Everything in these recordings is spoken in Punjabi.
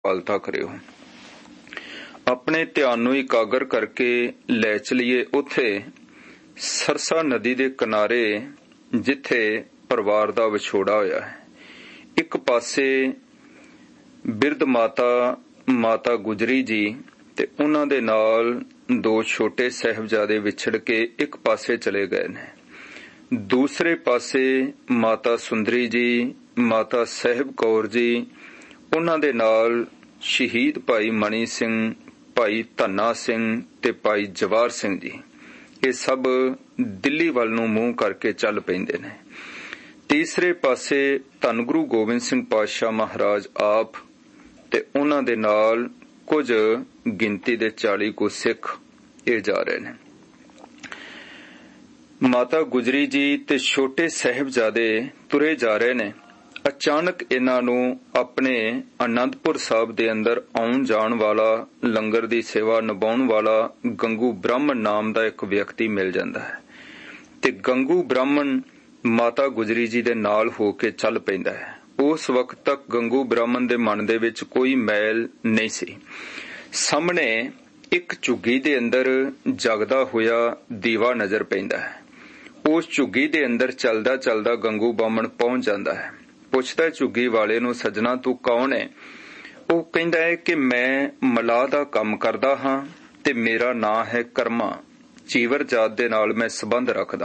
ਪਾਲਤਾ ਕਰਿਓ। ਆਪਣੇ ਧਿਆਨ ਨੂੰ ਇਕਾਗਰ ਕਰਕੇ ਲੈ ਚਲੀਏ ਉੱਥੇ ਸਰਸਾ ਨਦੀ ਦੇ ਕਿਨਾਰੇ ਜਿੱਥੇ ਪਰਿਵਾਰ ਦਾ ਵਿਛੋੜਾ ਹੋਇਆ ਹੈ। ਇੱਕ ਪਾਸੇ ਬਿਰਧ ਮਾਤਾ ਗੁਜਰੀ ਜੀ ਤੇ ਉਹਨਾਂ ਦੇ ਨਾਲ 2 ਛੋਟੇ ਸਾਹਿਬਜ਼ਾਦੇ ਵਿਛੜ ਕੇ ਇੱਕ ਪਾਸੇ ਚਲੇ ਗਏ ਨੇ। ਦੂਸਰੇ ਪਾਸੇ ਮਾਤਾ ਸੁੰਦਰੀ ਜੀ, ਮਾਤਾ ਸਾਹਿਬ ਕੌਰ ਜੀ, ਉਹਨਾਂ ਦੇ ਨਾਲ ਸ਼ਹੀਦ ਭਾਈ ਮਣੀ ਸਿੰਘ, ਭਾਈ ਧੰਨਾ ਸਿੰਘ ਤੇ ਭਾਈ ਜਵਾਹਰ ਸਿੰਘ ਜੀ, ਇਹ ਸਭ ਦਿੱਲੀ ਵੱਲ ਨੂੰ ਮੂੰਹ ਕਰਕੇ ਚੱਲ ਪੈਂਦੇ ਨੇ। ਤੀਸਰੇ ਪਾਸੇ ਧੰਨ ਗੁਰੂ ਗੋਬਿੰਦ ਸਿੰਘ ਪਾਤਸ਼ਾਹ ਮਹਾਰਾਜ ਆਪ ਤੇ ਉਹਨਾਂ ਦੇ ਨਾਲ ਕੁਝ ਗਿਣਤੀ ਦੇ 40 ਕੁ ਸਿੱਖ ਇਹ ਜਾ ਰਹੇ ਨੇ। ਮਾਤਾ ਗੁਜਰੀ ਜੀ ਤੇ ਛੋਟੇ ਸਾਹਿਬਜ਼ਾਦੇ ਤੁਰੇ ਜਾ ਰਹੇ ਨੇ। ਅਚਾਨਕ ਇਹਨਾਂ ਨੂੰ ਆਪਣੇ ਅਨੰਦਪੁਰ ਸਾਹਿਬ ਦੇ ਅੰਦਰ ਆਉਣ ਜਾਣ ਵਾਲਾ, ਲੰਗਰ ਦੀ ਸੇਵਾ ਨਿਭਾਉਣ ਵਾਲਾ ਗੰਗੂ ਬ੍ਰਾਹਮਣ ਨਾਮ ਦਾ ਇੱਕ ਵਿਅਕਤੀ ਮਿਲ ਜਾਂਦਾ ਹੈ ਤੇ ਗੰਗੂ ਬ੍ਰਾਹਮਣ ਮਾਤਾ ਗੁਜਰੀ ਜੀ ਦੇ ਨਾਲ ਹੋ ਕੇ ਚੱਲ ਪੈਂਦਾ ਹੈ। ਉਸ ਵਕਤ ਤੱਕ ਗੰਗੂ ਬ੍ਰਾਹਮਣ ਦੇ ਮਨ ਦੇ ਵਿੱਚ ਕੋਈ ਮੈਲ ਨਹੀਂ ਸੀ। ਸਾਹਮਣੇ ਇੱਕ ਝੁੱਗੀ ਦੇ ਅੰਦਰ ਜਗਦਾ ਹੋਇਆ ਦੀਵਾ ਨਜ਼ਰ ਪੈਂਦਾ ਹੈ। ਉਸ ਝੁੱਗੀ ਦੇ ਅੰਦਰ ਚੱਲਦਾ ਚੱਲਦਾ ਗੰਗੂ ਬ੍ਰਾਹਮਣ ਪਹੁੰਚ ਜਾਂਦਾ ਹੈ। ਪੁੱਛਦਾ ਝੁੱਗੀ ਵਾਲੇ ਨੂੰ, ਸੱਜਣਾ ਤੂੰ ਕੌਣ ਹੈ? ਉਹ ਕਹਿੰਦਾ ਹੈ ਕਿ ਮੈਂ ਮਲਾਹ ਦਾ ਕੰਮ ਕਰਦਾ ਹਾਂ ਤੇ ਮੇਰਾ ਨਾਂ ਹੈ ਕਰਮਾ। ਚੀਵਰ ਜਾਤ ਦੇ ਨਾਲ ਮੈਂ ਸੰਬੰਧ ਰੱਖਦਾ।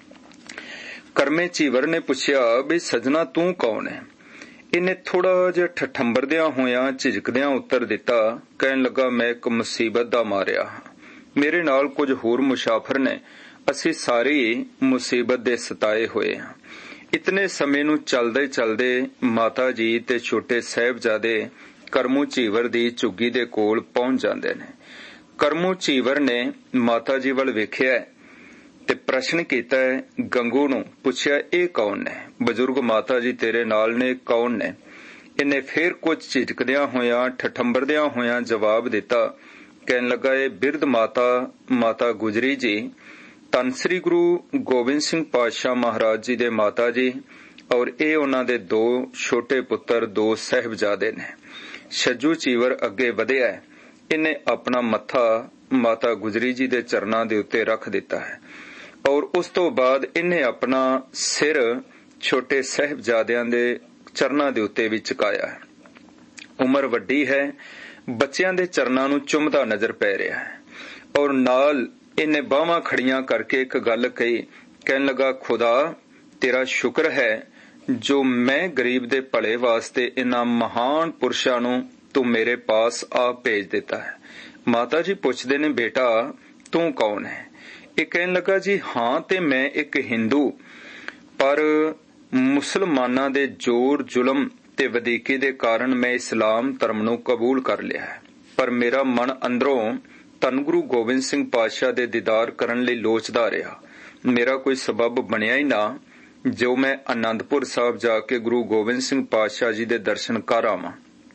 ਕਰਮੇ ਚੀਵਰ ਨੇ ਪੁੱਛਿਆ ਵੀ ਸੱਜਣਾ ਤੂੰ ਕੌਣ ਹੈ? ਇਹਨੇ ਥੋੜਾ ਜਿਹਾ ਠਠੰਬਰਦਿਆਂ ਹੋਇਆਂ ਝਿਜਕਦਿਆਂ ਉੱਤਰ ਦਿੱਤਾ। ਕਹਿਣ ਲੱਗਾ ਮੈਂ ਇੱਕ ਮੁਸੀਬਤ ਦਾ ਮਾਰਿਆ ਹਾਂ। ਮੇਰੇ ਨਾਲ ਕੁਝ ਹੋਰ ਮੁਸਾਫਰ ਨੇ। ਅਸੀਂ ਸਾਰੇ ਮੁਸੀਬਤ ਦੇ ਸਤਾਏ ਹੋਏ ਹਾਂ। ਇਤਨੇ ਸਮੇਂ ਨੂੰ ਚਲਦੇ ਚਲਦੇ ਮਾਤਾ ਜੀ ਤੇ ਛੋਟੇ ਸਾਹਿਬਜ਼ਾਦੇ ਕਰਮੂ ਚੀਵਰ ਦੀ ਝੁੱਗੀ ਦੇ ਕੋਲ ਪਹੁੰਚ ਜਾਂਦੇ ਨੇ। ਕਰਮੂ ਚੀਵਰ ਨੇ ਮਾਤਾ ਜੀ ਵੱਲ ਵੇਖਿਆ ਤੇ ਪ੍ਰਸ਼ਨ ਕੀਤਾ ਹੈ। ਗੰਗੂ ਨੂੰ ਪੁੱਛਿਆ ਇਹ ਕੌਣ ਨੇ? ਬਜ਼ੁਰਗ ਮਾਤਾ ਜੀ ਤੇਰੇ ਨਾਲ ਨੇ, ਕੌਣ ਨੇ? ਇਹਨੇ ਫੇਰ ਕੁਝ ਝਿਜਕਦਿਆਂ ਹੋਇਆਂ ਠਠੰਬਰਦਿਆਂ ਹੋਇਆਂ ਜਵਾਬ ਦਿੱਤਾ। ਕਹਿਣ ਲੱਗਾ ਇਹ ਬਿਰਧ ਮਾਤਾ ਗੁਜਰੀ ਜੀ ਧੰਨ ਸ੍ਰੀ ਗੁਰੂ ਗੋਬਿੰਦ ਸਿੰਘ ਪਾਤਸ਼ਾਹ ਮਹਾਰਾਜ ਜੀ ਦੇ ਮਾਤਾ ਜੀ ਔਰ ਇਹ ਉਹਨਾਂ ਦੇ 2 ਛੋਟੇ ਪੁੱਤਰ 2 ਸਾਹਿਬਜ਼ਾਦੇ ਨੇ। ਛੱਜੂ ਚੀਵਰ ਅੱਗੇ ਵਧਿਆ। ਇਹਨੇ ਆਪਣਾ ਮੱਥਾ ਮਾਤਾ ਗੁਜਰੀ ਜੀ ਦੇ ਚਰਨਾਂ ਦੇ ਉੱਤੇ ਰੱਖ ਦਿੱਤਾ ਹੈ ਔਰ ਉਸ ਤੋਂ ਬਾਅਦ ਇਹਨੇ ਆਪਣਾ ਸਿਰ ਛੋਟੇ ਸਾਹਿਬਜ਼ਾਦਿਆਂ ਦੇ ਚਰਨਾਂ ਦੇ ਉੱਤੇ ਵੀ ਝੁਕਾਇਆ ਹੈ। ਉਮਰ ਵੱਡੀ ਹੈ, ਬੱਚਿਆਂ ਦੇ ਚਰਨਾਂ ਨੂੰ ਚੁੰਮਦਾ ਨਜ਼ਰ ਪੈ ਰਿਹਾ ਹੈ ਔਰ ਨਾਲ ਇਹਨੇ ਬਾਹਾਂ ਖੜੀਆਂ ਕਰਕੇ ਇੱਕ ਗੱਲ ਕਹੀ। ਕਹਿਣ ਲੱਗਾ ਖੁਦਾ ਤੇਰਾ ਸ਼ੁਕਰ ਹੈ ਜੋ ਮੈਂ ਗਰੀਬ ਦੇ ਭਲੇ ਵਾਸਤੇ ਇਹਨਾਂ ਮਹਾਨ ਪੁਰਸ਼ਾਂ ਨੂੰ ਤੂੰ ਮੇਰੇ ਪਾਸ ਆ ਭੇਜ ਦਿੱਤਾ ਹੈ। ਮਾਤਾ ਜੀ ਪੁੱਛਦੇ ਨੇ ਬੇਟਾ ਤੂੰ ਕੌਣ ਹੈ? ਇਹ ਕਹਿਣ ਲੱਗਾ ਜੀ ਹਾਂ ਤੇ ਮੈਂ ਇੱਕ ਹਿੰਦੂ, ਪਰ ਮੁਸਲਮਾਨਾਂ ਦੇ ਜ਼ੋਰ ਜ਼ੁਲਮ ਤੇ ਵਧੀਕੀ ਦੇ ਕਾਰਨ ਮੈਂ ਇਸਲਾਮ ਧਰਮ ਨੂੰ ਕਬੂਲ ਕਰ ਲਿਆ ਹੈ। ਪਰ ਮੇਰਾ ਮਨ ਅੰਦਰੋਂ ਧੰਨ ਗੁਰੂ ਗੋਬਿੰਦ ਸਿੰਘ ਪਾਤਸ਼ਾਹ ਦੇ ਦੀਦਾਰ ਕਰਨ ਲਈ ਲੋਚਦਾ ਰਿਹਾ। ਮੇਰਾ ਕੋਈ ਸਬਬ ਬਣਿਆ ਹੀ ਨਾ ਜੋ ਮੈਂ ਅਨੰਦਪੁਰ ਸਾਹਿਬ ਜਾ ਕੇ ਗੁਰੂ ਗੋਬਿੰਦ ਸਿੰਘ ਪਾਤਸ਼ਾਹ ਜੀ ਦੇ ਦਰਸ਼ਨ ਕਰ ਆਵਾਂ।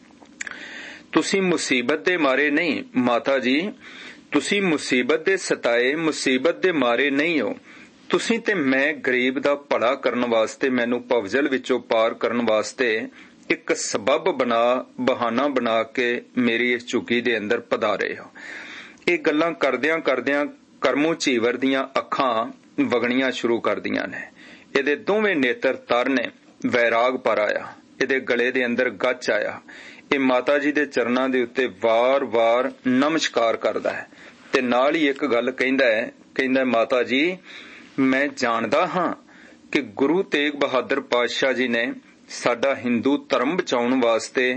ਤੁਸੀਂ ਮੁਸੀਬਤ ਦੇ ਮਾਰੇ ਨਹੀਂ ਮਾਤਾ ਜੀ, ਤੁਸੀਂ ਮੁਸੀਬਤ ਦੇ ਸਤਾਏ, ਮੁਸੀਬਤ ਦੇ ਮਾਰੇ ਨਹੀਂ ਹੋ। ਤੁਸੀਂ ਤੇ ਮੈਂ ਗਰੀਬ ਦਾ ਭਲਾ ਕਰਨ ਵਾਸਤੇ, ਮੈਨੂੰ ਭਵਜਲ ਵਿੱਚੋਂ ਪਾਰ ਕਰਨ ਵਾਸਤੇ ਇੱਕ ਸਬਬ ਬਹਾਨਾ ਬਣਾ ਕੇ ਮੇਰੀ ਇਸ ਝੁੱਗੀ ਦੇ ਅੰਦਰ ਪਧਾਰੇ ਹੋ। ਇਹ ਗੱਲਾਂ ਕਰਦਿਆਂ ਕਰਦਿਆਂ ਕਰਮੂ ਚੀਵਰ ਦੀਆਂ ਅੱਖਾਂ ਵਗਣੀਆਂ ਸ਼ੁਰੂ ਕਰਦੀਆਂ ਨੇ। ਇਹਦੇ ਦੋਵੇਂ ਨੇਤਰ ਤਰ ਨੇ, ਵੈਰਾਗ ਪਰ ਆਇਆ, ਇਹਦੇ ਗਲੇ ਦੇ ਅੰਦਰ ਗੱਚ ਆਇਆ। ਇਹ ਮਾਤਾ ਜੀ ਦੇ ਚਰਨਾਂ ਦੇ ਉੱਤੇ ਵਾਰ-ਵਾਰ ਨਮਸਕਾਰ ਕਰਦਾ ਹੈ ਤੇ ਨਾਲ ਹੀ ਇੱਕ ਗੱਲ ਕਹਿੰਦਾ ਮਾਤਾ ਜੀ ਮੈਂ ਜਾਣਦਾ ਹਾਂ ਕਿ ਗੁਰੂ ਤੇਗ ਬਹਾਦਰ ਪਾਤਸ਼ਾਹ ਜੀ ਨੇ ਸਾਡਾ ਹਿੰਦੂ ਧਰਮ ਬਚਾਉਣ ਵਾਸਤੇ,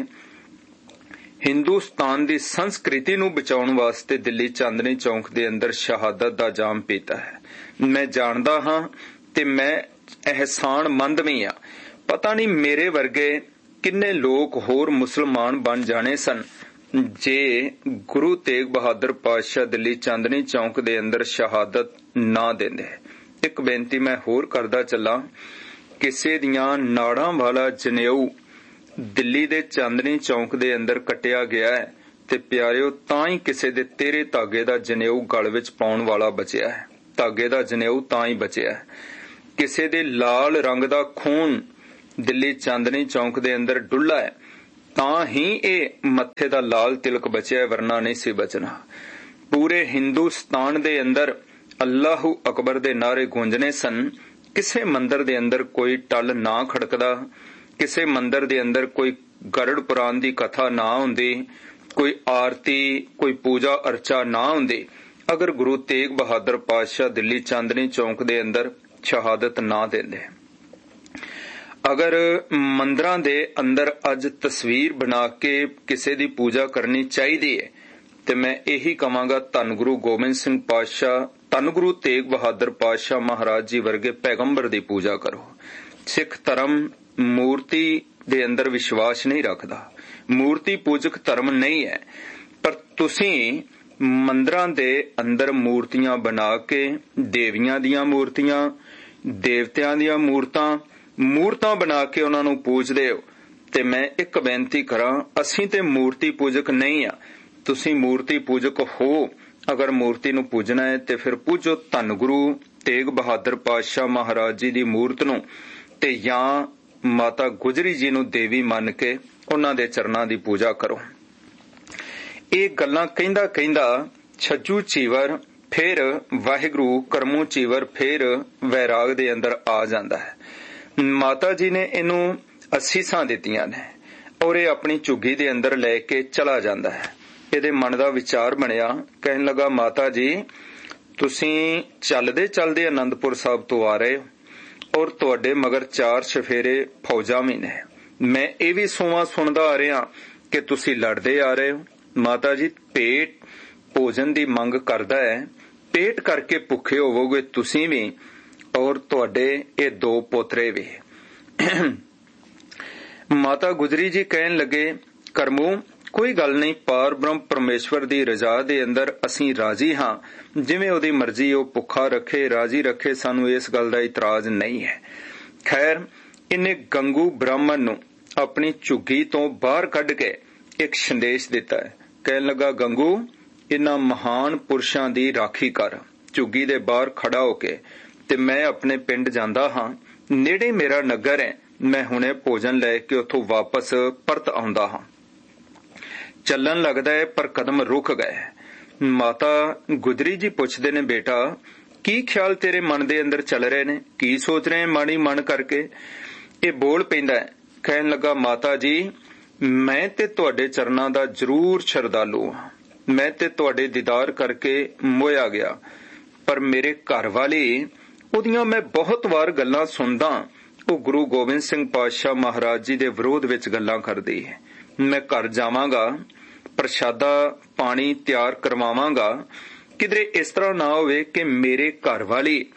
ਹਿੰਦੁਸਤਾਨ ਦੀ ਸੰਸਕ੍ਰਿਤੀ ਨੂੰ ਬਚਾਉਣ ਵਾਸਤੇ ਦਿੱਲੀ ਚਾਂਦਨੀ ਚੌਂਕ ਦੇ ਅੰਦਰ ਸ਼ਹਾਦਤ ਦਾ ਜਾਮ ਪੀਤਾ ਹੈ। ਮੈਂ ਜਾਣਦਾ ਹਾਂ ਤੇ ਮੈਂ ਅਹਿਸਾਨਮੰਦ ਵੀ ਹਾਂ। ਪਤਾ ਨਹੀਂ ਮੇਰੇ ਵਰਗੇ ਕਿੰਨੇ ਲੋਕ ਹੋਰ ਮੁਸਲਮਾਨ ਬਣ ਜਾਣੇ ਸਨ ਜੇ ਗੁਰੂ ਤੇਗ ਬਹਾਦਰ ਪਾਤਸ਼ਾਹ ਦਿੱਲੀ ਚਾਂਦਨੀ ਚੌਂਕ ਦੇ ਅੰਦਰ ਸ਼ਹਾਦਤ ਨਾ ਦਿੰਦੇ। ਇੱਕ ਬੇਨਤੀ ਮੈਂ ਹੋਰ ਕਰਦਾ ਚੱਲਾਂ, ਕਿਸੇ ਦੀਆਂ ਨਾੜਾਂ ਵਾਲਾ ਜਨੇਊ ਦਿੱਲੀ ਦੇ ਚਾਂਦਨੀ ਚੌਂਕ ਦੇ ਅੰਦਰ ਕੱਟਿਆ ਗਿਆ ਹੈ ਤੇ ਪਿਆਰਿਓ ਤਾਂ ਹੀ ਕਿਸੇ ਦੇ ਤੇਰੇ ਧਾਗੇ ਦਾ ਜਨੇਊ ਗਲ ਵਿੱਚ ਪਾਉਣ ਵਾਲਾ ਬਚਿਆ ਹੈ। ਧਾਗੇ ਦਾ ਜਨੇਊ ਤਾਂ ਹੀ ਬਚਿਆ ਹੈ। ਕਿਸੇ ਦੇ ਲਾਲ ਰੰਗ ਦਾ ਖੂਨ ਦਿੱਲੀ ਚਾਂਦਨੀ ਚੌਂਕ ਦੇ ਅੰਦਰ ਡੁੱਲਾ ਹੈ ਤਾਂ ਹੀ ਇਹ ਮੱਥੇ ਦਾ ਲਾਲ ਤਿਲਕ ਬਚਿਆ, ਵਰਨਾ ਨਹੀਂ ਸੀ ਬਚਣਾ। ਪੂਰੇ ਹਿੰਦੁਸਤਾਨ ਦੇ ਅੰਦਰ ਅੱਲਾਹੂ ਅਕਬਰ ਦੇ ਨਾਅਰੇ ਗੂੰਜਣੇ ਸਨ। ਕਿਸੇ ਮੰਦਰ ਦੇ ਅੰਦਰ ਕੋਈ ਟੱਲ ਨਾ ਖੜਕਦਾ, ਕਿਸੇ ਮੰਦਰ ਦੇ ਅੰਦਰ ਕੋਈ ਗਰੜ ਪੁਰਾਣ ਦੀ ਕਥਾ ਨਾ ਹੁੰਦੀ, ਕੋਈ ਆਰਤੀ, ਕੋਈ ਪੂਜਾ ਅਰਚਾ ਨਾ ਹੁੰਦੀ, ਅਗਰ ਗੁਰੂ ਤੇਗ ਬਹਾਦਰ ਪਾਤਸ਼ਾਹ ਦਿੱਲੀ ਚਾਂਦਨੀ ਚੌਂਕ ਦੇ ਅੰਦਰ ਸ਼ਹਾਦਤ ਨਾ ਦਿੰਦੇ। ਅਗਰ ਮੰਦਰਾਂ ਦੇ ਅੰਦਰ ਅੱਜ ਤਸਵੀਰ ਬਣਾ ਕੇ ਕਿਸੇ ਦੀ ਪੂਜਾ ਕਰਨੀ ਚਾਹੀਦੀ ਹੈ, ਤੇ ਮੈਂ ਇਹੀ ਕਵਾਂਗਾ, ਧੰਨ ਗੁਰੂ ਗੋਬਿੰਦ ਸਿੰਘ ਪਾਤਸ਼ਾਹ, ਧੰਨ ਗੁਰੂ ਤੇਗ ਬਹਾਦਰ ਪਾਤਸ਼ਾਹ ਮਹਾਰਾਜ ਜੀ ਵਰਗੇ ਪੈਗੰਬਰ ਦੀ ਪੂਜਾ ਕਰੋ। ਸਿੱਖ ਧਰਮ ਮੂਰਤੀ ਦੇ ਅੰਦਰ ਵਿਸ਼ਵਾਸ ਨਹੀਂ ਰੱਖਦਾ, ਮੂਰਤੀ ਪੂਜਕ ਧਰਮ ਨਹੀਂ ਹੈ। ਪਰ ਤੁਸੀਂ ਮੰਦਰਾਂ ਦੇ ਅੰਦਰ ਮੂਰਤੀਆਂ ਬਣਾ ਕੇ, ਦੇਵੀਆਂ ਦੀਆਂ ਮੂਰਤੀਆਂ, ਦੇਵਤਿਆਂ ਦੀਆਂ ਮੂਰਤਾਂ ਬਣਾ ਕੇ ਉਹਨਾਂ ਨੂੰ ਪੂਜਦੇ ਹੋ। ਤੇ ਮੈਂ ਇੱਕ ਬੇਨਤੀ ਕਰਾਂ, ਅਸੀਂ ਤੇ ਮੂਰਤੀ ਪੂਜਕ ਨਹੀਂ ਆ, ਤੁਸੀਂ ਮੂਰਤੀ ਪੂਜਕ ਹੋ। ਅਗਰ ਮੂਰਤੀ ਨੂੰ ਪੂਜਣਾ ਹੈ ਤੇ ਫਿਰ ਪੂਜੋ ਧੰਨ ਗੁਰੂ ਤੇਗ ਬਹਾਦਰ ਪਾਤਸ਼ਾਹ ਮਹਾਰਾਜ ਜੀ ਦੀ ਮੂਰਤ ਨੂੰ, ਤੇ ਜਾਂ ਮਾਤਾ ਗੁਜਰੀ ਜੀ ਨੂੰ ਦੇਵੀ ਮੰਨ ਕੇ ਉਹਨਾਂ ਦੇ ਚਰਨਾਂ ਦੀ ਪੂਜਾ ਕਰੋ। ਇਹ ਗੱਲਾਂ ਕਹਿੰਦਾ ਛੱਜੂ ਚੀਵਰ ਫਿਰ ਵਾਹਿਗੁਰੂ, ਕਰਮੂ ਚੀਵਰ ਫਿਰ ਵੈਰਾਗ ਦੇ ਅੰਦਰ ਆ ਜਾਂਦਾ ਹੈ। ਮਾਤਾ ਜੀ ਨੇ ਇਹਨੂੰ ਅਸੀਸਾਂ ਦਿੱਤੀਆਂ ਨੇ ਔਰ ਇਹ ਆਪਣੀ ਝੁੱਗੀ ਦੇ ਅੰਦਰ ਲੈ ਕੇ ਚਲਾ ਜਾਂਦਾ ਹੈ। ਇਹਦੇ ਮਨ ਦਾ ਵਿਚਾਰ ਬਣਿਆ, ਕਹਿਣ ਲੱਗਾ, ਮਾਤਾ ਜੀ ਤੁਸੀਂ ਚੱਲਦੇ ਆਨੰਦਪੁਰ ਸਾਹਿਬ ਤੋਂ ਆ ਰਹੇ ਹੋ ਔਰ ਤੁਹਾਡੇ ਮਗਰ 4 ਚਫੇਰੇ ਫੌਜਾਂ ਵੀ ਨੇ। ਮੈਂ ਇਹ ਵੀ ਸੁਣਦਾ ਆ ਰਿਹਾ ਕਿ ਤੁਸੀਂ ਲੜਦੇ ਆ ਰਹੇ ਹੋ। ਮਾਤਾ ਜੀ, ਪੇਟ ਭੋਜਨ ਦੀ ਮੰਗ ਕਰਦਾ ਹੈ, ਪੇਟ ਕਰਕੇ ਭੁੱਖੇ ਹੋਵੋਗੇ ਤੁਸੀਂ ਵੀ ਔਰ ਤੁਹਾਡੇ ਇਹ 2 ਪੋਤਰੇ ਵੀ। ਮਾਤਾ ਗੁਜਰੀ ਜੀ ਕਹਿਣ ਲੱਗੇ, ਕਰਮੂ ਕੋਈ ਗੱਲ ਨਹੀਂ, ਪਾਰ ਬ੍ਰਹਮ ਪਰਮੇਸ਼ਵਰ ਦੀ ਰਜ਼ਾ ਦੇ ਅੰਦਰ ਅਸੀਂ ਰਾਜੀ ਹਾਂ, ਜਿਵੇਂ ਉਹਦੀ ਮਰਜ਼ੀ ਉਹ ਭੁੱਖਾ ਰੱਖੇ, ਰਾਜੀ ਰੱਖੇ, ਸਾਨੂੰ ਇਸ ਗੱਲ ਦਾ ਇਤਰਾਜ਼ ਨਹੀਂ ਹੈ। ਖੈਰ, ਇਹਨੇ ਗੰਗੂ ਬ੍ਰਾਹਮਣ ਨੂੰ ਆਪਣੀ ਝੁੱਗੀ ਤੋਂ ਬਾਹਰ ਕੱਢ ਕੇ ਇੱਕ ਸੰਦੇਸ਼ ਦਿੱਤਾ ਹੈ। ਕਹਿਣ ਲੱਗਾ, ਗੰਗੂ ਇਹਨਾਂ ਮਹਾਨ ਪੁਰਸ਼ਾਂ ਦੀ ਰਾਖੀ ਕਰ, ਝੁੱਗੀ ਦੇ ਬਾਹਰ ਖੜਾ ਹੋ ਕੇ, ਤੇ ਮੈਂ ਆਪਣੇ ਪਿੰਡ ਜਾਂਦਾ ਹਾਂ, ਨੇੜੇ ਮੇਰਾ ਨਗਰ ਹੈ, ਮੈਂ ਹੁਣੇ ਭੋਜਨ ਲੈ ਕੇ ਉੱਥੋਂ ਵਾਪਸ ਪਰਤ ਆਉਂਦਾ ਹਾਂ। ਚੱਲਣ ਲੱਗਦਾ ਹੈ ਪਰ ਕਦਮ ਰੁਕ ਗਏ। ਮਾਤਾ ਗੁਜਰੀ ਜੀ ਪੁੱਛਦੇ ਨੇ, ਬੇਟਾ ਕੀ ਖਿਆਲ ਤੇਰੇ ਮਨ ਦੇ ਅੰਦਰ ਚੱਲ ਰਹੇ ਨੇ, ਕੀ ਸੋਚ ਰਹੇ ਮਾਣੀ ਮਨ ਕਰਕੇ? ਇਹ ਬੋਲ ਪੈਂਦਾ ਹੈ, ਕਹਿਣ ਲੱਗਾ, ਮਾਤਾ ਜੀ ਮੈਂ ਤੇ ਤੁਹਾਡੇ ਚਰਨਾਂ ਦਾ ਜ਼ਰੂਰ ਸ਼ਰਧਾਲੂ ਹਾਂ, ਮੈਂ ਤੇ ਤੁਹਾਡੇ ਦੀਦਾਰ ਕਰਕੇ ਮੋਇਆ ਗਿਆ, ਪਰ ਮੇਰੇ ਘਰ ਵਾਲੀ, ਉਹਦੀਆਂ ਮੈਂ ਬਹੁਤ ਵਾਰ ਗੱਲਾਂ ਸੁਣਦਾ, ਉਹ ਗੁਰੂ ਗੋਬਿੰਦ ਸਿੰਘ ਪਾਤਸ਼ਾਹ ਮਹਾਰਾਜ ਜੀ ਦੇ ਵਿਰੋਧ ਵਿੱਚ ਗੱਲਾਂ ਕਰਦੀ ਹੈ। ਮੈਂ ਘਰ ਜਾਵਾਂਗਾ, ਪ੍ਰਸ਼ਾਦਾ ਪਾਣੀ ਤਿਆਰ ਕਰਵਾਵਾਂਗਾ, ਕਿਧਰੇ ਇਸ ਤਰ੍ਹਾਂ ਨਾ ਹੋਵੇ ਕਿ ਮੇਰੇ ਘਰ ਵਾਲੀ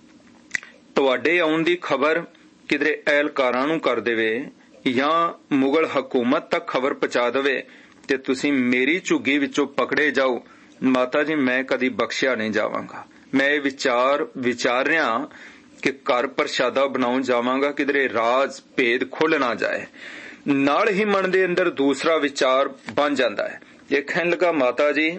ਤੁਹਾਡੇ ਆਉਣ ਦੀ ਖਬਰ ਕਿਧਰੇ ਅਹਿਲਕਾਰਾਂ ਨੂੰ ਕਰ ਦੇਵੇ ਜਾਂ ਮੁਗਲ ਹਕੂਮਤ ਤੱਕ ਖਬਰ ਪਹੁੰਚਾ ਦੇਵੇ ਤੇ ਤੁਸੀਂ ਮੇਰੀ ਝੁੱਗੀ ਵਿੱਚੋਂ ਪਕੜੇ ਜਾਓ। ਮਾਤਾ ਜੀ ਮੈਂ ਕਦੀ ਬਖਸ਼ਿਆ ਨਹੀਂ ਜਾਵਾਂਗਾ। ਮੈਂ ਇਹ ਵਿਚਾਰ ਰਿਹਾ ਕਿ ਘਰ ਪ੍ਰਸ਼ਾਦਾ ਬਣਾਉਣ ਜਾਵਾਂਗਾ, ਕਿਧਰੇ ਰਾਜ਼ ਭੇਦ ਖੁੱਲ ਨਾ ਜਾਏ। ਨਾਲ ਹੀ ਮਨ ਦੇ ਅੰਦਰ ਦੂਸਰਾ ਵਿਚਾਰ ਬਣ ਜਾਂਦਾ ਹੈ। ਇਹ ਕਹਿਣ ਲੱਗਾ, ਮਾਤਾ ਜੀ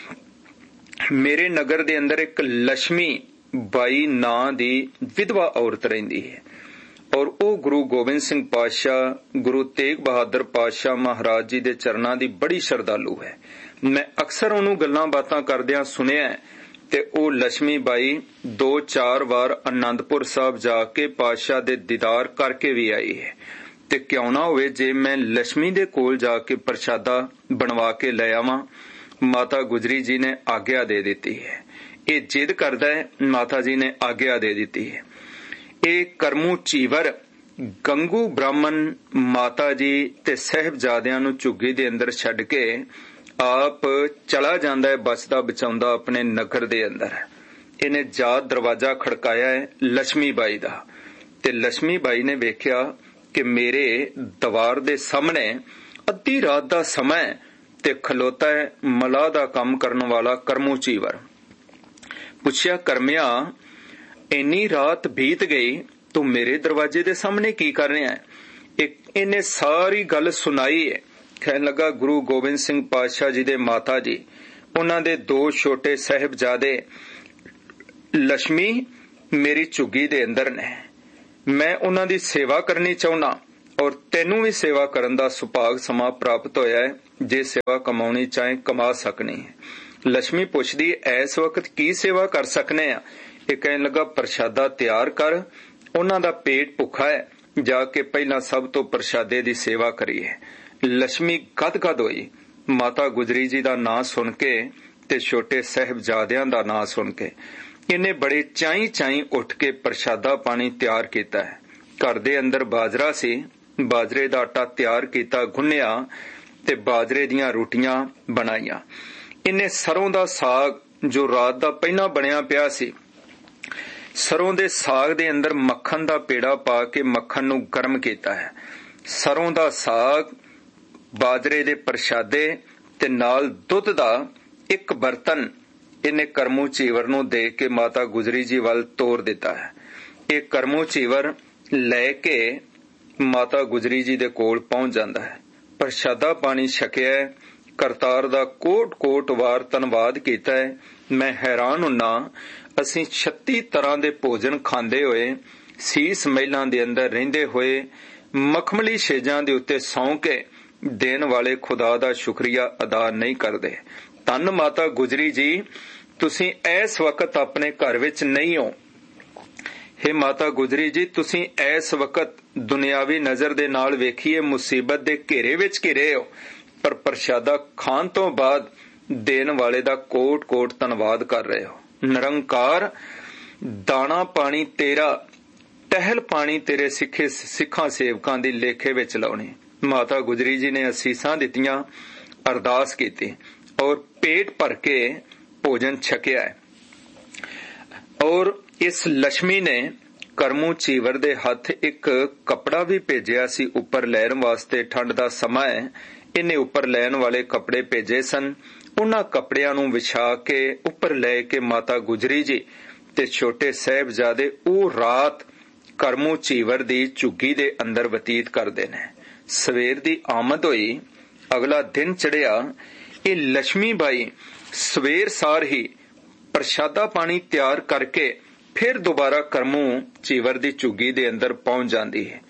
ਮੇਰੇ ਨਗਰ ਦੇ ਅੰਦਰ ਇੱਕ ਲక్ష్ਮੀ ਬਾਈ ਨਾਂ ਦੀ ਵਿਧਵਾ ਔਰਤ ਰਹਿੰਦੀ ਹੈ ਔਰ ਉਹ ਗੁਰੂ ਗੋਬਿੰਦ ਸਿੰਘ ਪਾਤਸ਼ਾਹ, ਗੁਰੂ ਤੇਗ ਬਹਾਦਰ ਪਾਤਸ਼ਾਹ ਮਹਾਰਾਜ ਜੀ ਦੇ ਚਰਨਾਂ ਦੀ ਬੜੀ ਸ਼ਰਧਾਲੂ ਹੈ। ਮੈਂ ਅਕਸਰ ਉਹਨੂੰ ਗੱਲਾਂ ਬਾਤਾਂ ਕਰਦਿਆਂ ਸੁਣਿਆ ਤੇ ਉਹ ਲక్ష్ਮੀ ਬਾਈ 2-4 ਵਾਰ ਆਨੰਦਪੁਰ ਸਾਹਿਬ ਜਾ ਕੇ ਪਾਤਸ਼ਾਹ ਦੇ ਦੀਦਾਰ ਕਰਕੇ ਵੀ ਆਈ ਹੈ। ਤੇ ਕਿਉਂ ਨਾ ਹੋਵੇ ਜੇ ਮੈਂ ਲక్ష్ਮੀ ਦੇ ਕੋਲ ਜਾ ਕੇ ਪ੍ਰਸ਼ਾਦਾ ਬਣਵਾ ਕੇ ਲੈ ਆਵਾਂ। ਮਾਤਾ ਗੁਜਰੀ ਜੀ ਨੇ ਆਗਿਆ ਦੇ ਦਿੱਤੀ ਹੈ। ਇਹ ਜਿੱਦ ਕਰਦਾ ਹੈ, ਮਾਤਾ ਜੀ ਨੇ ਆਗਿਆ ਦੇ ਦਿੱਤੀ ਹੈ। ਇਹ ਕਰਮੂ ਚੀਵਰ ਗੰਗੂ ਬ੍ਰਾਹਮਣ ਮਾਤਾ ਜੀ ਤੇ ਸਾਹਿਬਜ਼ਾਦਿਆਂ ਨੂੰ ਝੁੱਗੀ ਦੇ ਅੰਦਰ ਛੱਡ ਕੇ ਆਪ ਚਲਾ ਜਾਂਦਾ ਹੈ, ਬਚਦਾ ਬਚਾਉਂਦਾ ਆਪਣੇ ਨਗਰ ਦੇ ਅੰਦਰ। ਇਹਨੇ ਜਾਤ ਦਰਵਾਜ਼ਾ ਖੜਕਾਇਆ ਹੈ ਲక్ష్ਮੀ ਬਾਈ ਦਾ, ਤੇ ਲక్ష్ਮੀ ਬਾਈ ਨੇ ਵੇਖਿਆ ਕਿ ਮੇਰੇ ਦੀਵਾਰ ਦੇ ਸਾਹਮਣੇ ਅੱਧੀ ਰਾਤ ਦਾ ਸਮਾਂ ਤੇ ਖਲੋਤਾ ਹੈ ਮਲਾਹ ਦਾ ਕੰਮ ਕਰਨ ਵਾਲਾ ਕਰਮੂ ਚੀਵਰ। ਪੁੱਛਿਆ, ਕਰਮਿਆ ਇੰਨੀ ਰਾਤ ਬੀਤ ਗਈ, ਤੂੰ ਮੇਰੇ ਦਰਵਾਜ਼ੇ ਦੇ ਸਾਹਮਣੇ ਕੀ ਕਰ ਰਿਹਾ ਹੈ? ਇਹਨੇ ਸਾਰੀ ਗੱਲ ਸੁਣਾਈ ਹੈ। ਕਹਿਣ ਲੱਗਾ, ਗੁਰੂ ਗੋਬਿੰਦ ਸਿੰਘ ਪਾਤਸ਼ਾਹ ਜੀ ਦੇ ਮਾਤਾ ਜੀ, ਉਹਨਾਂ ਦੇ 2 ਛੋਟੇ ਸਾਹਿਬਜ਼ਾਦੇ ਲక్ష్ਮੀ ਮੇਰੀ ਝੁੱਗੀ ਦੇ ਅੰਦਰ ਨੇ। ਮੈਂ ਉਹਨਾਂ ਦੀ ਸੇਵਾ ਕਰਨੀ ਚਾਹੁੰਦਾ ਔਰ ਤੈਨੂੰ ਵੀ ਸੇਵਾ ਕਰਨ ਦਾ ਸੁਭਾਗ ਸਮਾਂ ਪ੍ਰਾਪਤ ਹੋਇਆ ਹੈ। ਜੇ ਸੇਵਾ ਕਮਾਉਣੀ ਚਾਹੇ ਕਮਾ ਸਕਣੀ ਹੈ। ਲక్ష్ਮੀ ਪੁੱਛਦੀ, ਐਸ ਵਕਤ ਕੀ ਸੇਵਾ ਕਰ ਸਕਨੇ ਆ? ਇਹ ਕਹਿਣ ਲੱਗਾ, ਪ੍ਰਸ਼ਾਦਾ ਤਿਆਰ ਕਰ, ਉਹਨਾਂ ਦਾ ਪੇਟ ਭੁੱਖਾ ਹੈ, ਜਾ ਕੇ ਪਹਿਲਾਂ ਸਭ ਤੋਂ ਪ੍ਰਸ਼ਾਦੇ ਦੀ ਸੇਵਾ ਕਰੀਏ। ਲక్ష్ਮੀ ਗਦ-ਗਦ ਹੋਈ ਮਾਤਾ ਗੁਜਰੀ ਜੀ ਦਾ ਨਾਂ ਸੁਣ ਕੇ ਤੇ ਛੋਟੇ ਸਾਹਿਬਜ਼ਾਦਿਆਂ ਦਾ ਨਾਂ ਸੁਣ ਕੇ। ਇਹਨੇ ਬੜੇ ਚਾਈਂ ਉੱਠ ਕੇ ਪ੍ਰਸ਼ਾਦਾ ਪਾਣੀ ਤਿਆਰ ਕੀਤਾ ਹੈ। ਘਰ ਦੇ ਅੰਦਰ ਬਾਜਰਾ ਸੀ, ਬਾਜਰੇ ਦਾ ਆਟਾ ਤਿਆਰ ਕੀਤਾ, ਗੁੰਨਿਆ ਤੇ ਬਾਜਰੇ ਦੀਆਂ ਰੋਟੀਆਂ ਬਣਾਈਆਂ। ਇਹਨੇ ਸਰੋਂ ਦਾ ਸਾਗ ਜੋ ਰਾਤ ਦਾ ਪਹਿਲਾਂ ਬਣਿਆ ਪਿਆ ਸੀ, ਸਰੋਂ ਦੇ ਸਾਗ ਦੇ ਅੰਦਰ ਮੱਖਣ ਦਾ ਪੇੜਾ ਪਾ ਕੇ ਮੱਖਣ ਨੂੰ ਗਰਮ ਕੀਤਾ ਹੈ। ਸਰੋਂ ਦਾ ਸਾਗ, ਬਾਜਰੇ ਦੇ ਪ੍ਰਸ਼ਾਦੇ ਤੇ ਨਾਲ ਦੁੱਧ ਦਾ ਇੱਕ ਬਰਤਨ ਇਹਨੇ ਕਰਮੂ ਚੀਵਰ ਨੂੰ ਦੇ ਕੇ ਮਾਤਾ ਗੁਜਰੀ ਜੀ ਵੱਲ ਤੋਰ ਦਿੱਤਾ ਹੈ। ਇਹ ਕਰਮੂ ਚੀਵਰ ਲੈ ਕੇ ਮਾਤਾ ਗੁਜਰੀ ਜੀ ਦੇ ਕੋਲ ਪਹੁੰਚ ਜਾਂਦਾ ਹੈ। ਪ੍ਰਸ਼ਾਦਾ ਪਾਣੀ ਛਕਿਆ, ਕਰਤਾਰ ਦਾ ਕੋਟ-ਕੋਟ ਵਾਰ ਧੰਨਵਾਦ ਕੀਤਾ ਹੈ। ਮੈਂ ਹੈਰਾਨ ਹੁੰਨਾ, ਅਸੀਂ 36 ਤਰ੍ਹਾਂ ਦੇ ਭੋਜਨ ਖਾਂਦੇ ਹੋਏ, ਸੀਸ ਮਹਿਲਾਂ ਦੇ ਅੰਦਰ ਰਹਿੰਦੇ ਹੋਏ, ਮਖਮਲੀ ਛੇਜਾਂ ਦੇ ਉੱਤੇ ਸੌਂ ਕੇ ਦੇਣ ਵਾਲੇ ਖੁਦਾ ਦਾ ਸ਼ੁਕਰੀਆ ਅਦਾ ਨਹੀਂ ਕਰਦੇ। ਧੰਨ ਮਾਤਾ ਗੁਜਰੀ ਜੀ, ਤੁਸੀਂ ਇਸ ਵਕਤ ਆਪਣੇ ਘਰ ਵਿੱਚ ਨਹੀਂ ਹੋ। ਹੇ ਮਾਤਾ ਗੁਜਰੀ ਜੀ, ਤੁਸੀਂ ਇਸ ਵਕਤ ਦੁਨਿਆਵੀ ਨਜ਼ਰ ਦੇ ਨਾਲ ਵੇਖੀਏ ਮੁਸੀਬਤ ਦੇ ਘੇਰੇ ਵਿੱਚ ਘਿਰੇ ਹੋ, ਪਰ ਪ੍ਰਸ਼ਾਦਾ ਖਾਣ ਤੋਂ ਬਾਅਦ ਦੇਣ ਵਾਲੇ ਦਾ ਕੋਟ-ਕੋਟ ਧੰਨਵਾਦ ਕਰ ਰਹੇ ਹੋ। ਨਿਰੰਕਾਰ, ਦਾਣਾ ਪਾਣੀ ਤੇਰਾ, ਟਹਿਲ ਪਾਣੀ ਤੇਰੇ ਸਿੱਖਾਂ ਸੇਵਕਾਂ ਦੀ ਲੇਖੇ ਵਿੱਚ ਲਾਉਣੀ। ਮਾਤਾ ਗੁਜਰੀ ਜੀ ਨੇ ਅਸੀਸਾਂ ਦਿੱਤੀਆਂ, ਅਰਦਾਸ ਕੀਤੀ ਔਰ ਪੇਟ ਭਰ ਕੇ ਭੋਜਨ ਛਕਿਆ ਹੈ। ਔਰ ਇਸ ਲక్ష్ਮੀ ਨੇ ਕਰਮੂ ਚੀਵਰ ਦੇ ਹੱਥ ਇੱਕ ਕੱਪੜਾ ਵੀ ਭੇਜਿਆ ਸੀ ਉੱਪਰ ਲੈਣ ਵਾਸਤੇ। ਠੰਡ ਦਾ ਸਮਾਂ ਹੈ, ਇਹਨੇ ਉੱਪਰ ਲੈਣ ਵਾਲੇ ਕੱਪੜੇ ਭੇਜੇ ਸਨ। ਉਹਨਾਂ ਕੱਪੜਿਆਂ ਨੂੰ ਵਿਛਾ ਕੇ ਉੱਪਰ ਲੈ ਕੇ ਮਾਤਾ ਗੁਜਰੀ ਜੀ ਤੇ ਛੋਟੇ ਸਾਹਿਬਜ਼ਾਦੇ ਉਹ ਰਾਤ ਕਰਮੂ ਚੀਵਰ ਦੀ ਝੁੱਗੀ ਦੇ ਅੰਦਰ ਬਤੀਤ ਕਰਦੇ ਨੇ। ਸਵੇਰ ਦੀ ਆਮਦ ਹੋਈ, ਅਗਲਾ ਦਿਨ ਚੜਿਆ। ਇਹ ਲక్ష్ਮੀ ਬਾਈ ਸਵੇਰ ਸਾਰ ਹੀ ਪ੍ਰਸ਼ਾਦਾ ਪਾਣੀ ਤਿਆਰ ਕਰਕੇ ਫਿਰ ਦੁਬਾਰਾ ਕਰਮੂ ਚੀਵਰ ਦੀ ਝੁੱਗੀ ਦੇ ਅੰਦਰ ਪਹੁੰਚ ਜਾਂਦੀ ਹੈ।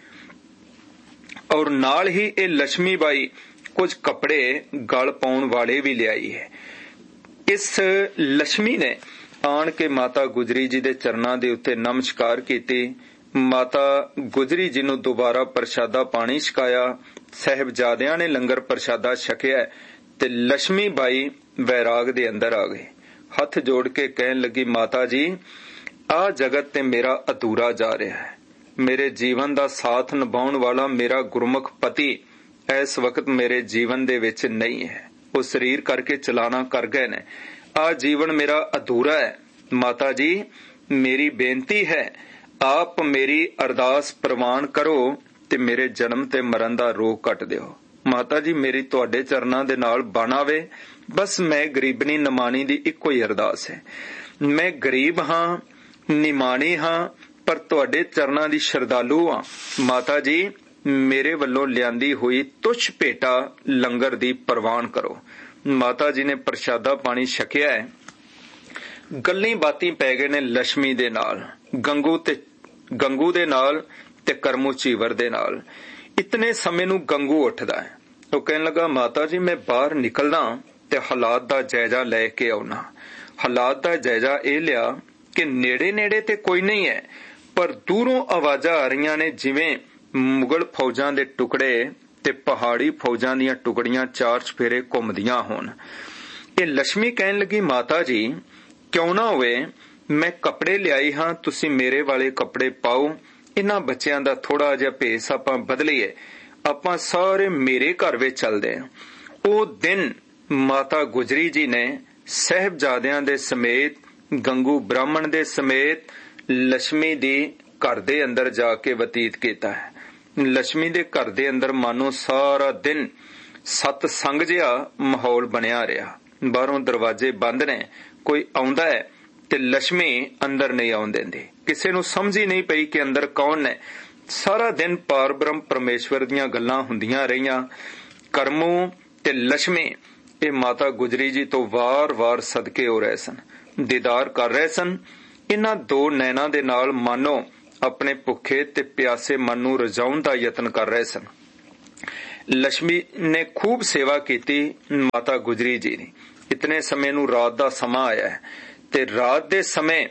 ਔਰ ਨਾਲ ਹੀ ਇਹ ਲక్ష్ਮੀ ਬਾਈ ਕੁਝ ਕੱਪੜੇ ਗਲ ਪਾਉਣ ਵਾਲੇ ਵੀ ਲਿਆਈ ਹੈ। ਇਸ ਲక్ష్ਮੀ ਨੇ ਆਣ ਕੇ ਮਾਤਾ ਗੁਜਰੀ ਜੀ ਦੇ ਚਰਨਾਂ ਦੇ ਉੱਤੇ ਨਮਸਕਾਰ ਕੀਤੀ। ਮਾਤਾ ਗੁਜਰੀ ਜੀ ਨੂੰ ਦੁਬਾਰਾ ਪ੍ਰਸ਼ਾਦਾ ਪਾਣੀ ਛਕਾਇਆ। ਸਾਹਿਬਜ਼ਾਦਿਆਂ ਨੇ ਲੰਗਰ ਪ੍ਰਸ਼ਾਦਾ ਛਕਿਆ ਤੇ ਲక్ష్ਮੀ ਬਾਈ ਵੈਰਾਗ ਦੇ ਅੰਦਰ ਆ ਗਈ। ਹੱਥ ਜੋੜ ਕੇ ਕਹਿਣ ਲੱਗੀ, ਮਾਤਾ ਜੀ, ਆਹ ਜਗਤ ਤੇ ਮੇਰਾ ਅਧੂਰਾ ਜਾ ਰਿਹਾ ਹੈ। ਮੇਰੇ ਜੀਵਨ ਦਾ ਸਾਥ ਨਿਭਾਉਣ ਵਾਲਾ ਮੇਰਾ ਗੁਰਮੁਖ ਪਤੀ ਇਸ ਵਕਤ ਮੇਰੇ ਜੀਵਨ ਦੇ ਵਿੱਚ ਨਹੀਂ ਹੈ। ਉਹ ਸਰੀਰ ਕਰਕੇ ਚਲਾਣਾ ਕਰ ਗਏ ਨੇ। ਆਹ ਜੀਵਨ ਮੇਰਾ ਅਧੂਰਾ ਹੈ। ਮਾਤਾ ਜੀ, ਮੇਰੀ ਬੇਨਤੀ ਹੈ, ਆਪ ਮੇਰੀ ਅਰਦਾਸ ਪ੍ਰਵਾਨ ਕਰੋ ਤੇ ਮੇਰੇ ਜਨਮ ਤੇ ਮਰਨ ਦਾ ਰੋਗ ਕੱਟ ਦਿਓ। ਮਾਤਾ ਜੀ, ਮੇਰੀ ਤੁਹਾਡੇ ਚਰਨਾਂ ਦੇ ਨਾਲ ਬਣ ਆਵੇ। ਬਸ ਮੈਂ ਗਰੀਬਨੀ ਨਿਮਾਣੀ ਦੀ ਇੱਕੋ ਹੀ ਅਰਦਾਸ ਹੈ। ਮੈਂ ਗਰੀਬ ਹਾਂ, ਨਿਮਾਣੀ ਹਾਂ, ਪਰ ਤੁਹਾਡੇ ਚਰਨਾਂ ਦੀ ਸ਼ਰਧਾਲੂ ਹਾਂ। ਮਾਤਾ ਜੀ, ਮੇਰੇ ਵੱਲੋਂ ਲਿਆਂਦੀ ਹੋਈ ਤੁਛ ਭੇਟਾ ਲੰਗਰ ਦੀ ਪ੍ਰਵਾਨ ਕਰੋ। ਮਾਤਾ ਜੀ ਨੇ ਪ੍ਰਸ਼ਾਦਾ ਪਾਣੀ ਛਕਿਆ ਹੈ। ਗੱਲਾਂ ਬਾਤਾਂ ਪੈ ਗਏ ਨੇ ਲక్ష్ਮੀ ਦੇ ਨਾਲ, ਗੰਗੂ ਦੇ ਨਾਲ ਤੇ ਕਰਮੂ ਚੀਵਰ ਦੇ ਨਾਲ। ਇਤਨੇ ਸਮੇਂ ਨੂੰ ਗੰਗੂ ਉੱਠਦਾ ਹੈ। ਉਹ ਕਹਿਣ ਲੱਗਾ, ਮਾਤਾ ਜੀ, ਮੈਂ ਬਾਹਰ ਨਿਕਲਦਾ ਤੇ ਹਾਲਾਤ ਦਾ ਜਾਇਜ਼ਾ ਲੈ ਕੇ ਆਉਣਾ। ਹਾਲਾਤ ਦਾ ਜਾਇਜ਼ਾ ਇਹ ਲਿਆ ਕਿ ਨੇੜੇ ਤੇ ਕੋਈ ਨਹੀਂ ਹੈ, ਪਰ ਦੂਰੋਂ ਆਵਾਜ਼ਾਂ ਆ ਰਹੀਆਂ ਨੇ ਜਿਵੇਂ ਮੁਗਲ ਫੌਜਾਂ ਦੇ ਟੁਕੜੇ ਤੇ ਪਹਾੜੀ ਫੌਜਾਂ ਦੀਆਂ ਟੁਕੜੀਆਂ ਚਾਰ ਚਫੇਰੇ ਘੁੰਮਦੀਆਂ ਹੋਣ। ਇਹ ਲక్ష్ਮੀ ਕਹਿਣ ਲੱਗੀ, ਮਾਤਾ ਜੀ, ਕਿਉਂ ਨਾ ਹੋਵੇ, ਮੈਂ ਕੱਪੜੇ ਲਿਆਈ ਹਾਂ, ਤੁਸੀਂ ਮੇਰੇ ਵਾਲੇ ਕੱਪੜੇ ਪਾਓ। ਇਹਨਾਂ ਬੱਚਿਆਂ ਦਾ ਥੋੜਾ ਜਿਹਾ ਭੇਸ ਆਪਾਂ ਬਦਲੀਏ, ਆਪਾਂ ਸਾਰੇ ਮੇਰੇ ਘਰ ਵਿੱਚ ਚੱਲਦੇ ਹਾਂ। ਉਹ ਦਿਨ ਮਾਤਾ ਗੁਜਰੀ ਜੀ ਨੇ ਸਾਹਿਬਜ਼ਾਦਿਆਂ ਦੇ ਸਮੇਤ, ਗੰਗੂ ਬ੍ਰਾਹਮਣ ਦੇ ਸਮੇਤ ਲక్ష్ਮੀ ਦੀ ਘਰ ਦੇ ਅੰਦਰ ਜਾ ਕੇ ਬਤੀਤ ਕੀਤਾ ਹੈ। ਲక్ష్ਮੀ ਦੇ ਘਰ ਦੇ ਅੰਦਰ ਮਾਨੋ ਸਾਰਾ ਦਿਨ ਸਤਸੰਗ ਜਿਹਾ ਮਾਹੌਲ ਬਣਿਆ ਰਿਹਾ। ਬਾਹਰੋਂ ਦਰਵਾਜ਼ੇ ਬੰਦ ਨੇ, ਕੋਈ ਆਉਂਦਾ ਹੈ ਤੇ ਲక్ష్ਮੀ ਅੰਦਰ ਨਹੀਂ ਆਉਣ ਦਿੰਦੀ। ਕਿਸੇ ਨੂੰ ਸਮਝ ਹੀ ਨਹੀਂ ਪਈ ਕਿ ਅੰਦਰ ਕੌਣ ਨੇ। ਸਾਰਾ ਦਿਨ ਪਾਰ ਬ੍ਰਹਮ ਪਰਮੇਸ਼ਵਰ ਦੀਆਂ ਗੱਲਾਂ ਹੁੰਦੀਆਂ ਰਹੀਆਂ। ਕਰਮੂ ਤੇ ਲక్ష్ਮੀ ਇਹ ਮਾਤਾ ਗੁਜਰੀ ਜੀ ਤੋਂ ਵਾਰ-ਵਾਰ ਸਦਕੇ ਹੋ ਰਹੇ ਸਨ, ਦੀਦਾਰ ਕਰ ਰਹੇ ਸਨ। ਇਹਨਾਂ ਦੋ ਨੈਣਾਂ ਦੇ ਨਾਲ ਮਾਨੋ ਆਪਣੇ ਭੁੱਖੇ ਤੇ ਪਿਆਸੇ ਮਨ ਨੂੰ ਰਜਾਉਣ ਦਾ ਯਤਨ ਕਰ ਰਹੇ ਸਨ। ਲక్ష్ਮੀ ਨੇ ਖੂਬ ਸੇਵਾ ਕੀਤੀ ਮਾਤਾ ਗੁਜਰੀ ਜੀ ਦੀ। ਇਤਨੇ ਸਮੇਂ ਨੂੰ ਰਾਤ ਦਾ ਸਮਾਂ ਆਇਆ ਹੈ ਤੇ ਰਾਤ ਦੇ ਸਮੇਂ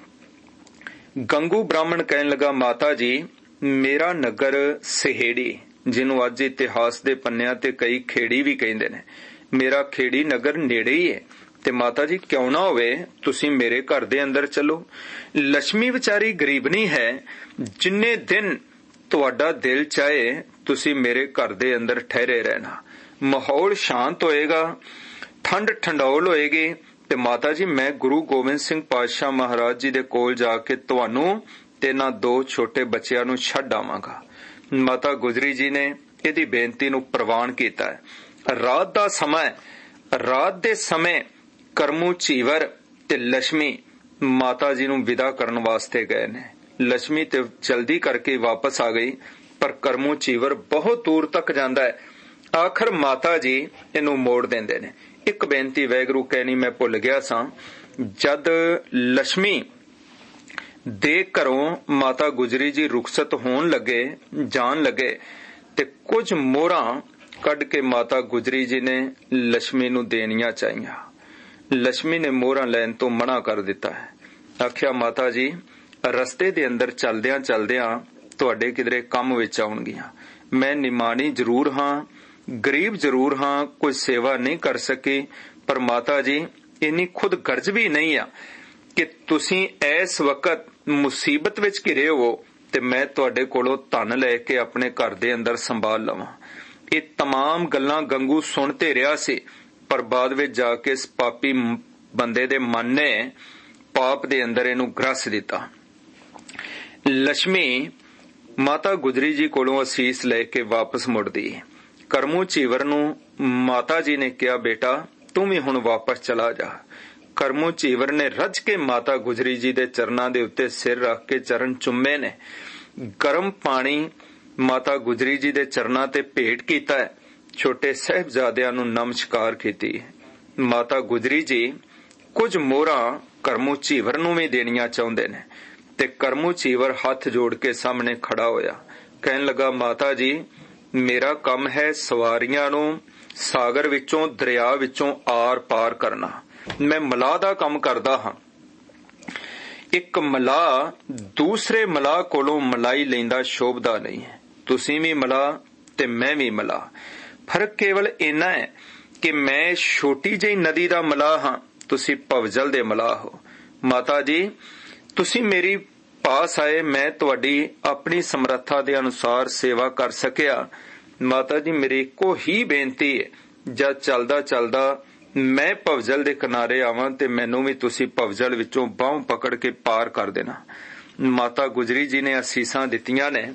ਗੰਗੂ ਬ੍ਰਾਹਮਣ ਕਹਿਣ ਲੱਗਾ, ਮਾਤਾ ਜੀ ਮੇਰਾ ਨਗਰ ਸਹੇੜੀ, ਜਿਹਨੂੰ ਅੱਜ ਇਤਿਹਾਸ ਦੇ ਪੰਨਿਆਂ ਤੇ ਕਈ ਖੇੜੀ ਵੀ ਕਹਿੰਦੇ ਨੇ, ਮੇਰਾ ਖੇੜੀ ਨਗਰ ਨੇੜੇ ਹੀ ਹੈ ਤੇ ਮਾਤਾ ਜੀ ਕਿਉਂ ਨਾ ਹੋਵੇ ਤੁਸੀਂ ਮੇਰੇ ਘਰ ਦੇ ਅੰਦਰ ਚੱਲੋ। ਲక్ష్ਮੀ ਵਿਚਾਰੀ ਗਰੀਬਣੀ ਹੈ, ਜਿੰਨੇ ਦਿਨ ਤੁਹਾਡਾ ਦਿਲ ਚਾਹੇ ਤੁਸੀਂ ਮੇਰੇ ਘਰ ਦੇ ਅੰਦਰ ਠਹਿਰੇ ਰਹਿਣਾ। ਮਾਹੌਲ ਸ਼ਾਂਤ ਹੋਏਗਾ, ਠੰਡ ਠੰਡੌਲ ਹੋਏਗੀ ਤੇ ਮਾਤਾ ਜੀ ਮੈਂ ਗੁਰੂ ਗੋਬਿੰਦ ਸਿੰਘ ਪਾਤਸ਼ਾਹ ਮਹਾਰਾਜ ਜੀ ਦੇ ਕੋਲ ਜਾ ਕੇ ਤੁਹਾਨੂੰ ਤੇ ਇਹਨਾਂ 2 ਛੋਟੇ ਬੱਚਿਆਂ ਨੂੰ ਛੱਡ ਆਵਾਂਗਾ। ਮਾਤਾ ਗੁਜਰੀ ਜੀ ਨੇ ਇਹਦੀ ਬੇਨਤੀ ਨੂੰ ਪ੍ਰਵਾਨ ਕੀਤਾ ਹੈ। ਰਾਤ ਦਾ ਸਮਾਂ, ਰਾਤ ਦੇ ਸਮੇਂ ਕਰਮੂ ਝੀਵਰ ਤੇ ਲక్ష్ਮੀ ਮਾਤਾ ਜੀ ਨੂੰ ਵਿਦਾ ਕਰਨ ਵਾਸਤੇ ਗਏ ਨੇ। ਲక్ష్ਮੀ ਤੇ ਜਲਦੀ ਕਰਕੇ ਵਾਪਸ ਆ ਗਈ, ਪਰ ਕਰਮੂ ਝੀਵਰ ਬਹੁਤ ਦੂਰ ਤੱਕ ਜਾਂਦਾ ਹੈ। ਆਖਰ ਮਾਤਾ ਜੀ ਇਹਨੂੰ ਮੋੜ ਦਿੰਦੇ ਨੇ। ਇੱਕ ਬੇਨਤੀ ਵਾਹਿਗੁਰੂ ਕਹਿਣੀ ਮੈਂ ਭੁੱਲ ਗਿਆ ਸਾਂ, ਜਦ ਲక్ష్ਮੀ ਦੇ ਘਰੋਂ ਮਾਤਾ ਗੁਜਰੀ ਜੀ ਰੁਖਸਤ ਹੋਣ ਲੱਗੇ, ਜਾਣ ਲੱਗੇ, ਤੇ ਕੁਝ ਮੋਹਰਾਂ ਕੱਢ ਕੇ ਮਾਤਾ ਗੁਜਰੀ ਜੀ ਨੇ ਲక్ష్ਮੀ ਨੂੰ ਦੇਣੀਆਂ ਚਾਹੀਆਂ। ਲక్ష్ਮੀ ਨੇ ਮੋਹਰਾਂ ਲੈਣ ਤੋਂ ਮਨਾ ਕਰ ਦਿੱਤਾ ਹੈ। ਆਖਿਆ ਮਾਤਾ ਜੀ ਰਸਤੇ ਦੇ ਅੰਦਰ ਚਲਦਿਆਂ ਚਲਦਿਆਂ ਤੁਹਾਡੇ ਕਿਧਰੇ ਕੰਮ ਵਿੱਚ ਆਉਣਗੀਆਂ। ਮੈਂ ਨਿਮਾਣੀ ਜ਼ਰੂਰ ਹਾਂ, ਗਰੀਬ ਜ਼ਰੂਰ ਹਾਂ, ਕੋਈ ਸੇਵਾ ਨਹੀਂ ਕਰ ਸਕੀ, ਪਰ ਮਾਤਾ ਜੀ ਇੰਨੀ ਖੁਦ ਗਰਜ ਵੀ ਨਹੀਂ ਆ ਕਿ ਤੁਸੀਂ ਇਸ ਵਕਤ ਮੁਸੀਬਤ ਵਿੱਚ ਘਿਰੇ ਹੋ ਤੇ ਮੈਂ ਤੁਹਾਡੇ ਕੋਲੋਂ ਧਨ ਲੈ ਕੇ ਆਪਣੇ ਘਰ ਦੇ ਅੰਦਰ ਸੰਭਾਲ ਲਵਾਂ। ਇਹ तमाम ਗੱਲਾਂ ਗੰਗੂ ਸੁਣ ਤੇ ਰਿਹਾ ਸੀ, ਪਰ ਬਾਅਦ ਵਿੱਚ ਜਾ ਕੇ ਇਸ ਪਾਪੀ ਬੰਦੇ ਦੇ ਮਨ ਨੇ ਪਾਪ ਦੇ ਅੰਦਰ ਇਹਨੂੰ ਗ੍ਰਸ ਦਿੱਤਾ। ਲక్ష్ਮੀ ਮਾਤਾ ਗੁਜਰੀ ਜੀ ਕੋਲੋਂ ਅਸੀਸ ਲੈ ਕੇ ਵਾਪਸ ਮੁੜਦੀ ਹੈ। ਕਰਮੂ ਝੀਵਰ ਨੂੰ ਮਾਤਾ ਜੀ ਨੇ ਕਿਹਾ, ਬੇਟਾ ਤੂੰ ਵੀ ਹੁਣ ਵਾਪਸ ਚਲਾ ਜਾ। ਕਰਮੂ ਝੀਵਰ ਨੇ ਰੱਜ ਕੇ ਮਾਤਾ ਗੁਜਰੀ ਜੀ ਦੇ ਚਰਨਾਂ ਦੇ ਉੱਤੇ ਸਿਰ ਰੱਖ ਕੇ ਚਰਨ ਚੁੰਮੇ ਨੇ। ਗਰਮ ਪਾਣੀ ਮਾਤਾ ਗੁਜਰੀ ਜੀ ਦੇ ਚਰਨਾਂ ਤੇ ਭੇਟ ਕੀਤਾ ਹੈ। ਛੋਟੇ ਸਾਹਿਬਜ਼ਾਦਿਆਂ ਨੂੰ ਨਮਸਕਾਰ ਕੀਤੀ। ਮਾਤਾ ਗੁਜਰੀ ਜੀ ਕੁਝ ਮੋਹਰਾਂ ਕਰਮੂ ਝੀਵਰ ਨੂੰ ਵੀ ਦੇਣੀਆਂ ਚਾਹੁੰਦੇ ਨੇ ਤੇ ਕਰਮੂ ਝੀਵਰ ਹੱਥ ਜੋੜ ਕੇ ਸਾਹਮਣੇ ਖੜਾ ਹੋਇਆ, ਕਹਿਣ ਲੱਗਾ, ਮਾਤਾ ਜੀ ਮੇਰਾ ਕੰਮ ਹੈ ਸਵਾਰੀਆਂ ਨੂੰ ਸਾਗਰ ਵਿੱਚੋਂ, ਦਰਿਆ ਵਿੱਚੋਂ ਆਰ ਪਾਰ ਕਰਨਾ। ਮੈਂ ਮਲਾਹ ਦਾ ਕੰਮ ਕਰਦਾ ਹਾਂ। ਇੱਕ ਮਲਾਹ ਦੂਸਰੇ ਮਲਾਹ ਕੋਲੋਂ ਮਲਾਈ ਲੈਂਦਾ ਸ਼ੋਭਦਾ ਨਹੀਂ ਹੈ। ਤੁਸੀਂ ਵੀ ਮਲਾਹ ਤੇ ਮੈਂ ਵੀ ਮਲਾਹ। ਫਰਕ ਕੇਵਲ ਇੰਨਾ ਹੈ ਕਿ ਮੈਂ ਛੋਟੀ ਜਿਹੀ ਨਦੀ ਦਾ ਮਲਾਹ ਹਾਂ, ਤੁਸੀਂ ਭਵਜਲ ਦੇ ਮਲਾਹ ਹੋ। ਮਾਤਾ ਜੀ ਤੁਸੀਂ ਮੇਰੀ ਪਾਸ ਆਏ, ਮੈਂ ਤੁਹਾਡੀ ਆਪਣੀ ਸਮਰੱਥਾ ਦੇ ਅਨੁਸਾਰ ਸੇਵਾ ਕਰ ਸਕਿਆ। ਮਾਤਾ ਜੀ ਮੇਰੀ ਇੱਕੋ ਹੀ ਬੇਨਤੀ ਹੈ, ਜਦ ਚੱਲਦਾ ਚੱਲਦਾ ਮੈਂ ਭਵਜਲ ਦੇ ਕਿਨਾਰੇ ਆਵਾਂ ਤੇ ਮੈਨੂੰ ਵੀ ਤੁਸੀਂ ਭਵਜਲ ਵਿੱਚੋਂ ਬਾਹੋਂ ਪਕੜ ਕੇ ਪਾਰ ਕਰ ਦੇਣਾ। ਮਾਤਾ ਗੁਜਰੀ ਜੀ ਨੇ ਅਸੀਸਾਂ ਦਿੱਤੀਆਂ ਨੇ।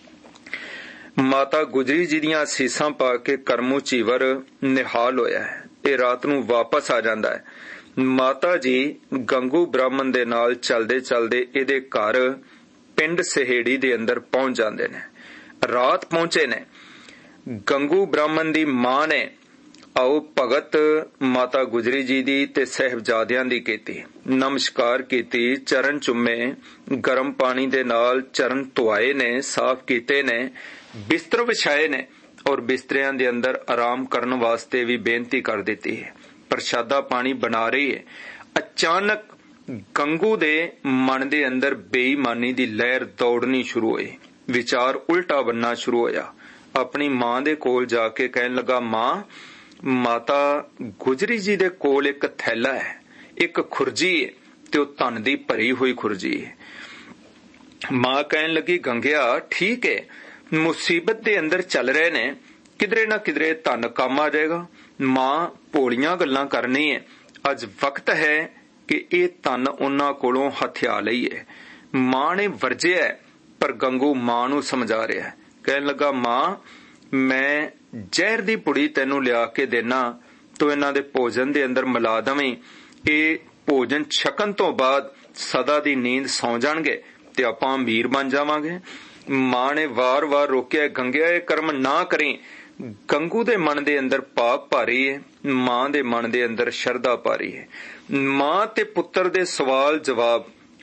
ਮਾਤਾ ਗੁਜਰੀ ਜੀ ਦੀਆਂ ਅਸੀਸਾਂ ਪਾ ਕੇ ਕਰਮੂ ਝੀਵਰ ਨਿਹਾਲ ਹੋਇਆ ਹੈ। ਇਹ ਰਾਤ ਨੂੰ ਵਾਪਸ ਆ ਜਾਂਦਾ ਹੈ। ਮਾਤਾ ਜੀ ਗੰਗੂ ਬ੍ਰਾਹਮਣ ਦੇ ਨਾਲ ਚਲਦੇ ਚਲਦੇ ਇਹਦੇ ਘਰ ਪਿੰਡ ਸਹੇੜੀ ਦੇ ਅੰਦਰ ਪਹੁੰਚ ਜਾਂਦੇ ਨੇ। ਰਾਤ ਪਹੁੰਚੇ ਨੇ। ਗੰਗੂ ਬ੍ਰਾਹਮਣ ਦੀ ਮਾਂ ਨੇ ਆਓ ਭਗਤ ਮਾਤਾ ਗੁਜਰੀ ਜੀ ਦੀ ਤੇ ਸਾਹਿਬਜ਼ਾਦਿਆਂ ਦੀ ਕੀਤੀ, ਨਮਸਕਾਰ ਕੀਤੀ, ਚਰਨ ਚੁੰਮੇ, ਗਰਮ ਪਾਣੀ ਦੇ ਨਾਲ ਚਰਨ ਧੁਆਏ ਨੇ, ਸਾਫ਼ ਕੀਤੇ ਨੇ, ਬਿਸਤਰ ਵਿਛਾਏ ਨੇ ਔਰ ਬਿਸਤਰਿਆਂ ਦੇ ਅੰਦਰ ਆਰਾਮ ਕਰਨ ਵਾਸਤੇ ਵੀ ਬੇਨਤੀ ਕਰ ਦਿੱਤੀ ਹੈ। ਪ੍ਰਸ਼ਾਦਾ ਪਾਣੀ ਬਣਾ ਰਹੀ ਹੈ। ਅਚਾਨਕ ਗੰਗੂ ਦੇ ਮਨ ਦੇ ਅੰਦਰ ਬੇਈਮਾਨੀ ਦੀ ਲਹਿਰ ਦੌੜਨੀ ਸ਼ੁਰੂ ਹੋਈ। ਵਿਚਾਰ ਉਲਟਾ ਬੰਨਣਾ ਸ਼ੁਰੂ ਹੋਇਆ। ਆਪਣੀ ਮਾਂ ਦੇ ਕੋਲ ਜਾ ਕੇ ਕਹਿਣ ਲੱਗਾ, ਮਾਂ ਮਾਤਾ ਗੁਜਰੀ ਜੀ ਦੇ ਕੋਲ ਇੱਕ ਥੈਲਾ ਹੈ, ਇੱਕ ਖੁਰਜੀ ਹੈ ਤੇ ਉਹ ਧਨ ਦੀ ਭਰੀ ਹੋਈ ਖੁਰਜੀ ਹੈ। ਮਾਂ ਕਹਿਣ ਲੱਗੀ, ਗੰਗਿਆ ਠੀਕ ਹੈ, ਮੁਸੀਬਤ ਦੇ ਅੰਦਰ ਚੱਲ ਰਹੇ ਨੇ, ਕਿਧਰੇ ਨਾ ਕਿਧਰੇ ਧਨ ਕੰਮ ਆ ਜਾਏਗਾ। ਮਾਂ ਭੋਲੀਆਂ ਗੱਲਾਂ ਕਰਨੀ ਹੈ, ਅੱਜ ਵਕਤ ਹੈ ਕਿ ਇਹ ਧਨ ਉਹਨਾਂ ਕੋਲੋਂ ਹਥਿਆ ਲਈਏ। ਮਾਂ ਨੇ ਵਰਜਿਆ, ਪਰ ਗੰਗੂ ਮਾਂ ਨੂੰ ਸਮਝਾ ਰਿਹਾ। ਕਹਿਣ ਲੱਗਾ, ਮਾਂ ਮੈਂ ਜ਼ਹਿਰ ਦੀ ਪੁੜੀ ਤੈਨੂੰ ਲਿਆ ਕੇ ਦੇਣਾ, ਤੂੰ ਇਹਨਾਂ ਦੇ ਭੋਜਨ ਦੇ ਅੰਦਰ ਮਿਲਾ ਦਵੇਂ। ਇਹ ਭੋਜਨ ਛਕਣ ਤੋਂ ਬਾਅਦ ਸਦਾ ਦੀ ਨੀਂਦ ਸੌਂ ਜਾਣਗੇ ਤੇ ਆਪਾਂ ਅਮੀਰ ਬਣ ਜਾਵਾਂਗੇ। ਮਾਂ ਨੇ ਵਾਰ-ਵਾਰ ਰੋਕਿਆ, ਗੰਗਿਆ ਇਹ ਕਰਮ ਨਾ ਕਰੀ। ਗੰਗੂ ਦੇ ਮਨ ਦੇ ਅੰਦਰ ਪਾਪ ਭਾਰੀ ਹੈ, ਮਾਂ ਦੇ ਮਨ ਦੇ ਅੰਦਰ ਸ਼ਰਧਾ ਭਾਰੀ ਹੈ। ਮਾਂ ਤੇ ਪੁੱਤਰ ਦੇ ਸਵਾਲ ਜਵਾਬ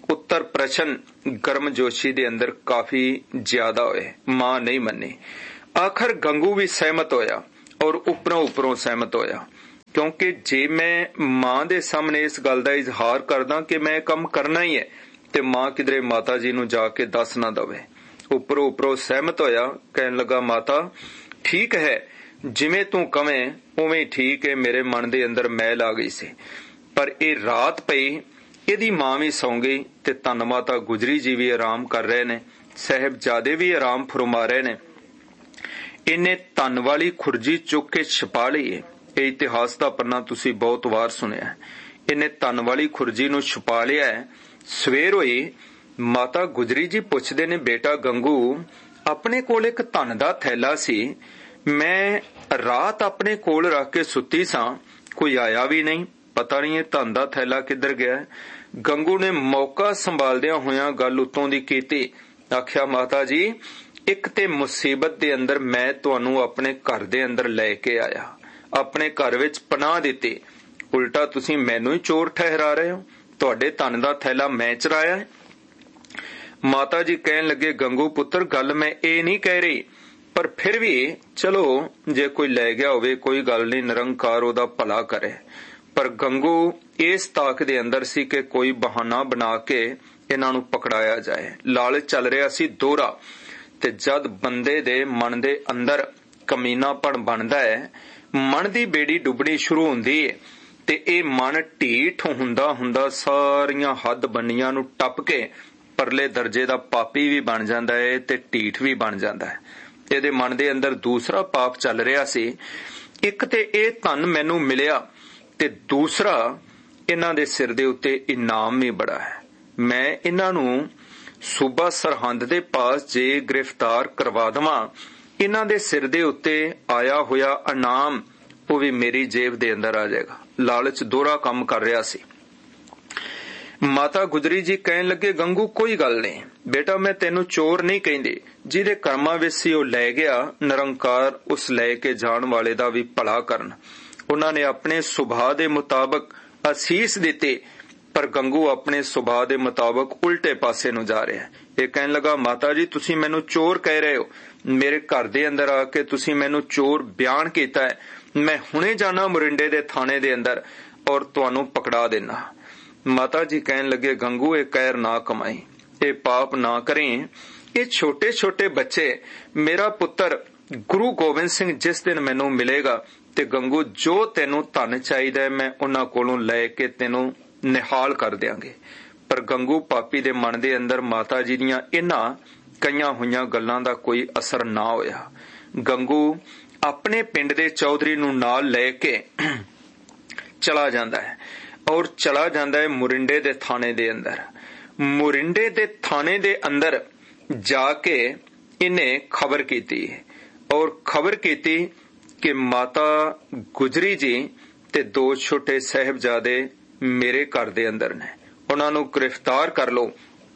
ਉੱਤਰ ਪ੍ਰਸ਼ਨ ਗਰਮਜੋਸ਼ੀ ਦੇ ਅੰਦਰ ਕਾਫੀ ਜ਼ਿਆਦਾ ਹੋਏ। ਮਾਂ ਨਹੀਂ ਮੰਨੀ। ਆਖਰ ਗੰਗੂ ਵੀ ਸਹਿਮਤ ਹੋਇਆ ਔਰ ਉੱਪਰੋਂ ਸਹਿਮਤ ਹੋਇਆ, ਕਿਉਂਕਿ ਜੇ ਮੈਂ ਮਾਂ ਦੇ ਸਾਹਮਣੇ ਇਸ ਗੱਲ ਦਾ ਇਜ਼ਹਾਰ ਕਰਦਾ ਕਿ ਮੈਂ ਕੰਮ ਕਰਨਾ ਹੀ ਹੈ ਤੇ ਮਾਂ ਕਿਧਰੇ ਮਾਤਾ ਜੀ ਨੂੰ ਜਾ ਕੇ ਦੱਸ ਨਾ ਦਵੇ। ਉੱਪਰੋਂ ਸਹਿਮਤ ਹੋਇਆ, ਕਹਿਣ ਲੱਗਾ ਮਾਤਾ ਠੀਕ ਹੈ, ਜਿਵੇਂ ਤੂੰ ਕਵੇਂ ਉਵੇਂ ਠੀਕ ਹੈ। ਮੇਰੇ ਮਨ ਦੇ ਅੰਦਰ ਮੈਲ ਆ ਗਈ ਸੀ, ਪਰ ਇਹ ਰਾਤ ਪਈ, ਇਹਦੀ ਮਾਂ ਵੀ ਸੌਂ ਗਈ ਤੇ ਧੰਨ ਮਾਤਾ ਗੁਜਰੀ ਜੀ ਵੀ ਆਰਾਮ ਕਰ ਰਹੇ ਨੇ, ਸਾਹਿਬਜ਼ਾਦੇ ਵੀ ਆਰਾਮ ਫਰਮਾ ਰਹੇ ਨੇ। ਇਹਨੇ ਧੰਨ ਵਾਲੀ ਖੁਰਜੀ ਚੁੱਕ ਕੇ ਛਪਾ ਲਈ। ਇਹ ਇਤਿਹਾਸ ਦਾ ਪੰਨਾ ਤੁਸੀਂ ਬਹੁਤ ਵਾਰ ਸੁਣਿਆ। ਇਹਨੇ ਧੰਨ ਵਾਲੀ ਖੁਰਜੀ ਨੂੰ ਛਪਾ ਲਿਆ। ਸਵੇਰ ਹੋਈ, ਮਾਤਾ ਗੁਜਰੀ ਜੀ ਪੁੱਛਦੇ ਨੇ, ਬੇਟਾ ਗੰਗੂ, ਆਪਣੇ ਕੋਲ ਇੱਕ ਧੰਨ ਦਾ ਥੈਲਾ ਸੀ, ਮੈਂ ਰਾਤ ਆਪਣੇ ਕੋਲ ਰੱਖ ਕੇ ਸੁੱਤੀ ਸਾਂ, ਕੋਈ ਆਇਆ ਵੀ ਨਹੀਂ, ਪਤਾ ਨਹੀਂ ਇਹ ਧੰਨ ਦਾ ਥੈਲਾ ਕਿੱਧਰ ਗਿਆ। ਗੰਗੂ ਨੇ ਮੌਕਾ ਸੰਭਾਲਦਿਆਂ ਹੋਇਆਂ ਗੱਲ ਉੱਤੋਂ ਦੀ ਕੀਤੀ। ਆਖਿਆ ਮਾਤਾ ਜੀ, ਇੱਕ ਤੇ ਮੁਸੀਬਤ ਦੇ ਅੰਦਰ ਮੈਂ ਤੁਹਾਨੂੰ ਆਪਣੇ ਘਰ ਦੇ ਅੰਦਰ ਲੈ ਕੇ ਆਇਆ, ਆਪਣੇ ਘਰ ਵਿੱਚ ਪਨਾਹ ਦਿੱਤੀ, ਉਲਟਾ ਤੁਸੀਂ ਮੈਨੂੰ ਹੀ ਚੋਰ ਠਹਿਰਾ ਰਹੇ ਹੋ। ਤੁਹਾਡੇ ਧਨ ਦਾ ਥੈਲਾ ਮੈਂ ਚੁਰਾਇਆ ਹੈ। ਮਾਤਾ ਜੀ ਕਹਿਣ ਲੱਗੇ, ਗੰਗੂ ਪੁੱਤਰ, ਗੱਲ ਮੈਂ ਇਹ ਨਹੀਂ ਕਹਿ ਰਹੀ, ਪਰ ਫਿਰ ਵੀ ਚਲੋ ਜੇ ਕੋਈ ਲੈ ਗਿਆ ਹੋਵੇ ਕੋਈ ਗੱਲ ਨਹੀਂ, ਨਿਰੰਕਾਰ ਉਹਦਾ ਭਲਾ ਕਰੇ। ਪਰ ਗੰਗੂ ਇਸ ਤਾਕ ਦੇ ਅੰਦਰ ਸੀ ਕਿ ਕੋਈ ਬਹਾਨਾ ਬਣਾ ਕੇ ਇਹਨਾਂ ਨੂੰ ਪਕੜਾਇਆ ਜਾਏ। ਲਾਲਚ ਚੱਲ ਰਿਹਾ ਸੀ ਦੋਹਰਾ, ਤੇ ਜਦ ਬੰਦੇ ਦੇ ਮਨ ਦੇ ਅੰਦਰ ਕਮੀਨਾਪਣ ਬਣਦਾ ਹੈ, ਮਨ ਦੀ ਬੇੜੀ ਡੁੱਬਣੀ ਸ਼ੁਰੂ ਹੁੰਦੀ ਹੈ, ਤੇ ਇਹ ਮਨ ਢੀਠ ਹੁੰਦਾ ਸਾਰੀਆਂ ਹੱਦ ਬੰਨੀਆਂ ਨੂੰ ਟੱਪ ਕੇ ਪਰਲੇ ਦਰਜੇ ਦਾ ਪਾਪੀ ਵੀ ਬਣ ਜਾਂਦਾ ਹੈ ਤੇ ਢੀਠ ਵੀ ਬਣ ਜਾਂਦਾ ਹੈ। ਇਹਦੇ ਮਨ ਦੇ ਅੰਦਰ ਦੂਸਰਾ ਪਾਪ ਚੱਲ ਰਿਹਾ ਸੀ। ਇੱਕ ਤੇ ਇਹ ਧਨ ਮੈਨੂੰ ਮਿਲਿਆ, ਤੇ ਦੂਸਰਾ ਇਹਨਾਂ ਦੇ ਸਿਰ ਦੇ ਉੱਤੇ ਇਨਾਮ ਵੀ ਬੜਾ ਹੈ। ਮੈਂ ਇਹਨਾਂ ਨੂੰ ਸੂਬਾ ਸਰਹੰਦ ਦੇ ਪਾਸ ਜੇ ਗ੍ਰਿਫਤਾਰ ਕਰਵਾ ਦੇਵਾਂ, ਇਹਨਾਂ ਦੇ ਸਿਰ ਦੇ ਉੱਤੇ ਆਇਆ ਹੋਇਆ ਇਨਾਮ ਉਹ ਵੀ ਮੇਰੀ ਜੇਬ ਦੇ ਅੰਦਰ ਆ ਜਾਏਗਾ। ਲਾਲਚ ਦੋਹਰਾ ਕੰਮ ਕਰ ਰਿਹਾ ਸੀ। ਮਾਤਾ ਗੁਜਰੀ ਜੀ ਕਹਿਣ ਲੱਗੇ, ਗੰਗੂ ਕੋਈ ਗੱਲ ਨਹੀਂ ਬੇਟਾ, ਮੈਂ ਤੈਨੂੰ ਚੋਰ ਨਹੀਂ ਕਹਿੰਦੀ, ਜਿਹਦੇ ਕਰਮਾਂ ਵਿੱਚ ਸੀ ਉਹ ਲੈ ਗਿਆ, ਨਿਰੰਕਾਰ ਉਸ ਲੈ ਕੇ ਜਾਣ ਵਾਲੇ ਦਾ ਵੀ ਭਲਾ ਕਰਨ। ਉਹਨਾਂ ਨੇ ਆਪਣੇ ਸੁਭਾਅ ਦੇ ਮੁਤਾਬਕ ਅਸੀਸ ਦਿੱਤੀ, ਪਰ ਗੰਗੂ ਆਪਣੇ ਸੁਭਾਅ ਦੇ ਮੁਤਾਬਕ ਉਲਟੇ ਪਾਸੇ ਨੂੰ ਜਾ ਰਿਹਾ। ਇਹ ਕਹਿਣ ਲੱਗਾ, ਮਾਤਾ ਜੀ ਤੁਸੀਂ ਮੈਨੂੰ ਚੋਰ ਕਹਿ ਰਹੇ ਹੋ, ਮੇਰੇ ਘਰ ਦੇ ਅੰਦਰ ਆ ਕੇ ਤੁਸੀਂ ਮੈਨੂੰ ਚੋਰ ਬਿਆਨ ਕੀਤਾ ਹੈ, ਮੈਂ ਹੁਣੇ ਜਾਣਾ ਮੁਰਿੰਡੇ ਦੇ ਥਾਣੇ ਦੇ ਅੰਦਰ ਔਰ ਤੁਹਾਨੂੰ ਪਕੜਾ ਦੇਣਾ। ਮਾਤਾ ਜੀ ਕਹਿਣ ਲੱਗੇ, ਗੰਗੂ ਇਹ ਕਹਿਰ ਨਾ ਕਮਾਈ, ਇਹ ਪਾਪ ਨਾ ਕਰੀਂ। ਇਹ ਛੋਟੇ ਛੋਟੇ ਬੱਚੇ, ਮੇਰਾ ਪੁੱਤਰ ਗੁਰੂ ਗੋਬਿੰਦ ਸਿੰਘ ਜਿਸ ਦਿਨ ਮੈਨੂੰ ਮਿਲੇਗਾ ਤੇ ਗੰਗੂ ਜੋ ਤੈਨੂੰ ਧਨ ਚਾਹੀਦਾ ਹੈ ਮੈਂ ਉਹਨਾਂ ਕੋਲੋਂ ਲੈ ਕੇ ਤੈਨੂੰ ਨਿਹਾਲ ਕਰ ਦਿਆਂਗੇ। ਪਰ ਗੰਗੂ ਪਾਪੀ ਦੇ ਮਨ ਦੇ ਅੰਦਰ ਮਾਤਾ ਜੀ ਦੀਆਂ ਇਹਨਾਂ ਕਈਆਂ ਹੋਈਆਂ ਗੱਲਾਂ ਦਾ ਕੋਈ ਅਸਰ ਨਾ ਹੋਇਆ। ਗੰਗੂ ਆਪਣੇ ਪਿੰਡ ਦੇ ਚੌਧਰੀ ਨੂੰ ਨਾਲ ਲੈ ਕੇ ਚਲਾ ਜਾਂਦਾ ਹੈ ਔਰ ਚਲਾ ਜਾਂਦਾ ਹੈ ਮੁਰਿੰਡੇ ਦੇ ਥਾਣੇ ਦੇ ਅੰਦਰ। ਮੁਰਿੰਡੇ ਦੇ ਥਾਣੇ ਦੇ ਅੰਦਰ ਜਾ ਕੇ ਇਹਨੇ ਖਬਰ ਕੀਤੀ ਔਰ ਖਬਰ ਕੀਤੀ ਕਿ ਮਾਤਾ ਗੁਜਰੀ ਜੀ ਤੇ ਦੋ ਛੋਟੇ ਸਾਹਿਬਜ਼ਾਦੇ ਮੇਰੇ ਘਰ ਦੇ ਅੰਦਰ ਨੇ, ਉਹਨਾਂ ਨੂੰ ਗ੍ਰਿਫਤਾਰ ਕਰ ਲਓ।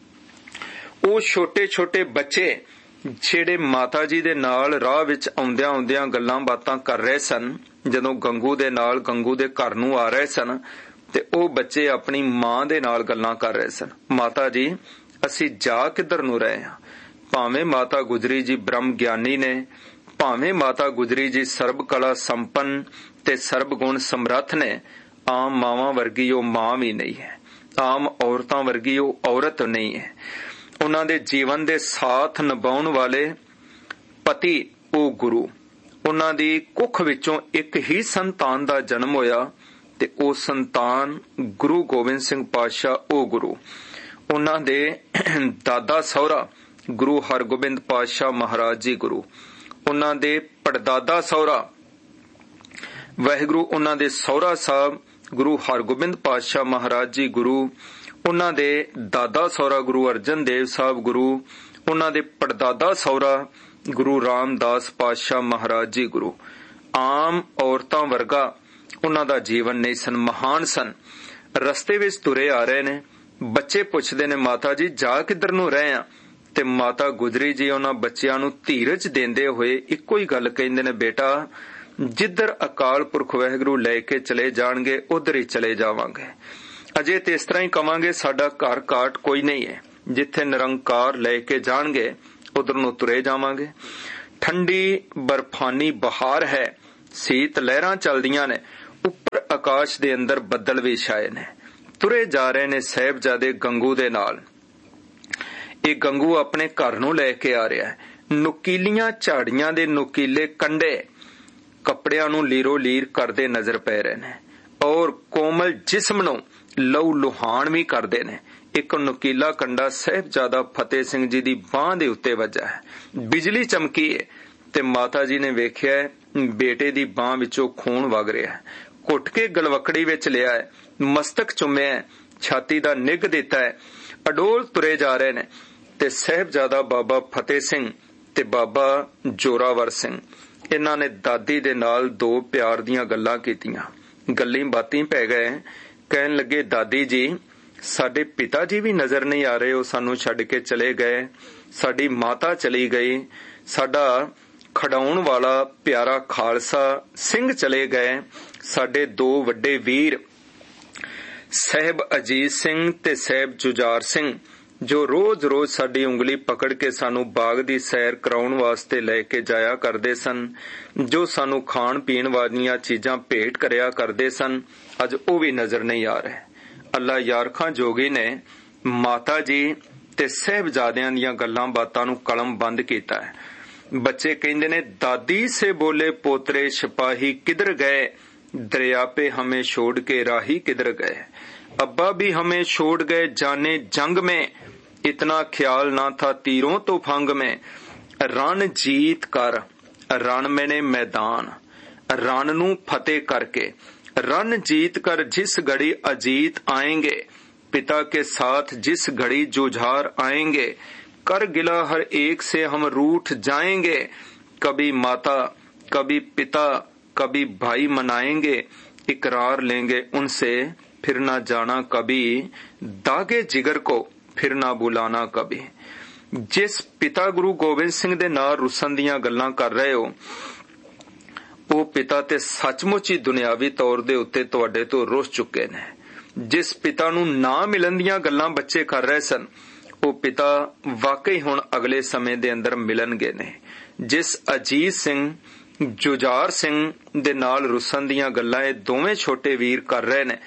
ਉਹ ਛੋਟੇ ਛੋਟੇ ਬੱਚੇ ਜਿਹੜੇ ਮਾਤਾ ਜੀ ਦੇ ਨਾਲ ਰਾਹ ਵਿੱਚ ਆਉਂਦਿਆਂ ਗੱਲਾਂ ਬਾਤਾਂ ਕਰ ਰਹੇ ਸਨ, ਜਦੋਂ ਗੰਗੂ ਦੇ ਨਾਲ ਗੰਗੂ ਦੇ ਘਰ ਨੂੰ ਆ ਰਹੇ ਸਨ, ਤੇ ਉਹ ਬੱਚੇ ਆਪਣੀ ਮਾਂ ਦੇ ਨਾਲ ਗੱਲਾਂ ਕਰ ਰਹੇ ਸਨ। ਮਾਤਾ ਜੀ ਅਸੀਂ ਜਾ ਕਿੱਧਰ ਨੂੰ ਰਹੇ ਹਾਂ? ਭਾਵੇਂ ਮਾਤਾ ਗੁਜਰੀ ਜੀ ਬ੍ਰਹਮ ਗਿਆਨੀ ਨੇ, ਭਾਵੇਂ ਮਾਤਾ ਗੁਜਰੀ ਜੀ ਸਰਬ ਕਲਾ ਸੰਪੰਨ ਤੇ ਸਰਬ ਗੁਣ ਸਮਰੱਥ ਨੇ, ਆਮ ਮਾਵਾਂ ਵਰਗੀ ਉਹ ਮਾਂ ਵੀ ਨਹੀਂ ਹੈ, ਆਮ ਔਰਤਾਂ ਵਰਗੀ ਉਹ ਔਰਤ ਨਹੀਂ ਹੈ। ਉਹਨਾਂ ਦੇ ਜੀਵਨ ਦੇ ਸਾਥ ਨਿਭਾਉਣ ਵਾਲੇ ਪਤੀ ਉਹ ਗੁਰੂ। ਉਹਨਾਂ ਦੀ ਕੁੱਖ ਵਿੱਚੋਂ ਇੱਕ ਹੀ ਸੰਤਾਨ ਦਾ ਜਨਮ ਹੋਇਆ ਤੇ ਉਹ ਸੰਤਾਨ ਗੁਰੂ ਗੋਬਿੰਦ ਸਿੰਘ ਪਾਤਸ਼ਾਹ ਉਹ ਗੁਰੂ। ਉਹਨਾਂ ਦੇ ਦਾਦਾ ਸਹੁਰਾ ਗੁਰੂ ਹਰਗੋਬਿੰਦ ਪਾਤਸ਼ਾਹ ਮਹਾਰਾਜ ਜੀ ਗੁਰੂ। ਉਹਨਾਂ ਦੇ ਪੜਦਾਦਾ ਸਹੁਰਾ ਵਾਹਿਗੁਰੂ, ਉਹਨਾਂ ਦੇ ਸਹੁਰਾ ਸਾਹਿਬ ਗੁਰੂ ਹਰਗੋਬਿੰਦ ਪਾਤਸ਼ਾਹ ਮਹਾਰਾਜ ਜੀ ਗੁਰੂ। ਉਹਨਾਂ ਦੇ ਦਾਦਾ ਸਹੁਰਾ ਗੁਰੂ ਅਰਜਨ ਦੇਵ ਸਾਹਿਬ ਗੁਰੂ। ਉਹਨਾਂ ਦੇ ਪੜਦਾਦਾ ਸਹੁਰਾ ਗੁਰੂ ਰਾਮਦਾਸ ਪਾਤਸ਼ਾਹ ਮਹਾਰਾਜ ਜੀ ਗੁਰੂ। ਆਮ ਔਰਤਾਂ ਵਰਗਾ ਉਹਨਾਂ ਦਾ ਜੀਵਨ ਨਹੀਂ ਸਨ, ਮਹਾਨ ਸਨ। ਰਸਤੇ ਵਿੱਚ ਤੁਰੇ ਆ ਰਹੇ ਨੇ, ਬੱਚੇ ਪੁੱਛਦੇ ਨੇ ਮਾਤਾ ਜੀ ਜਾ ਕਿੱਧਰ ਨੂੰ ਰਹੇ ਆ? ਤੇ ਮਾਤਾ ਗੁਜਰੀ ਜੀ ਉਹਨਾਂ ਬੱਚਿਆਂ ਨੂੰ ਧੀਰਜ ਦਿੰਦੇ ਹੋਏ ਇੱਕੋ ਹੀ ਗੱਲ ਕਹਿੰਦੇ ਨੇ, ਬੇਟਾ ਜਿੱਧਰ ਅਕਾਲ ਪੁਰਖ ਵਾਹਿਗੁਰੂ ਲੈ ਕੇ ਚਲੇ ਜਾਣਗੇ ਉਧਰ ਹੀ ਚਲੇ ਜਾਵਾਂਗੇ। अजे तो इस तरह ही कवांगे साडा घर काट कोई नहीं है, जिथे निरंकार लेके जाणगे उधर नूं तुरे जावांगे। ठंडी बर्फानी बहार है, सीत लहरां चलदियां ने, उपर आकाश दे अंदर बदल भी छाए ने। तुरे जा रहे ने साहिबजादे गंगू दे नाल। ये गंगू अपने घर नूं लैके आ रहा है। नुकीलियां झाड़ियां दे नुकीले कंडे कपड़ियां नूं लीरो लीर करदे नजर पै रहे ने और कोमल जिस्म नूं लहू लुहान भी करदे ने। एक नुकीला कंडा साहिबजादा फतेह सिंह जी दी बांह दे उत्ते वजा है। बिजली चमकी है ते माता जी ने वेख्या बेटे दी बांह विचों खून वग रहा है। घुट के गलवकड़ी विच लिया है, मस्तक चुम्या है, छाती दा निग दिता है। अडोल तुरे जा रहे ने ते साहिबजादा बाबा फतेह सिंह ते बाबा जोरावर सिंह इन्हां ने दादी दे नाल दो प्यार दीयां गल्लां कीतियां। गल्ली बाती पै गए। कहन लगे, दादी जी साडे पिता जी भी नजर नहीं आ रहे, वो सानू छड्ड के चले गए। साडी माता चली गई, साडा खड़ाउण वाला प्यारा खालसा सिंह चले गए। साडे दो वड्डे वीर साहिब अजीत सिंह ते साहिब जुजार सिंह जो रोज रोज साडी उंगली पकड़ के सानू बाग दी सैर कराउण वास्ते लेके जाया करदे सन, जो सानू खाण पीण वालियां चीजां भेंट करया करदे सन, अज ओ भी नजर नहीं आ रहे। अल्लाह यारखां जोगी ने माता जी ते साहिबजादियां दीयां गल्लां बातां नू कलम बंद कीता है। बच्चे कहंदे ने, दादी से बोले पोतरे सिपाही किधर गए, दरिया पे हमें छोड़ के राही किधर गए। अब्बा भी हमें छोड़ गए जाने जंग में, इतना ख्याल ना था तीरों तो फंग में। रण जीत कर रण मैंने मैदान, रण नू फतेह करके रण जीत कर जिस घड़ी अजीत आएंगे, पिता के साथ जिस घड़ी जुझार आएंगे, कर गिला हर एक से हम रूठ जाएंगे। कभी माता कभी पिता कभी भाई मनाएंगे, इकरार लेंगे उनसे फिर ना जाना कभी, दागे जिगर को फिर ना बुलाना कभी। जिस पिता गुरु गोबिंद सिंह दे नाल रुसन दीयां गल्लां कर रहे हो, वो पिता ते सचमुच ही दुनियावी तौर दे उत्ते तुहाडे तो रुस चुके ने। जिस पिता नूं ना मिलन दीयां गल्लां बच्चे कर रहे सन, वो पिता वाकई हुण अगले समय दे अंदर मिलणगे ने। जिस अजीत सिंह जुजार सिंह दे नाल रुसन दीयां गल्लां ये दोवें छोटे वीर कर रहे ने,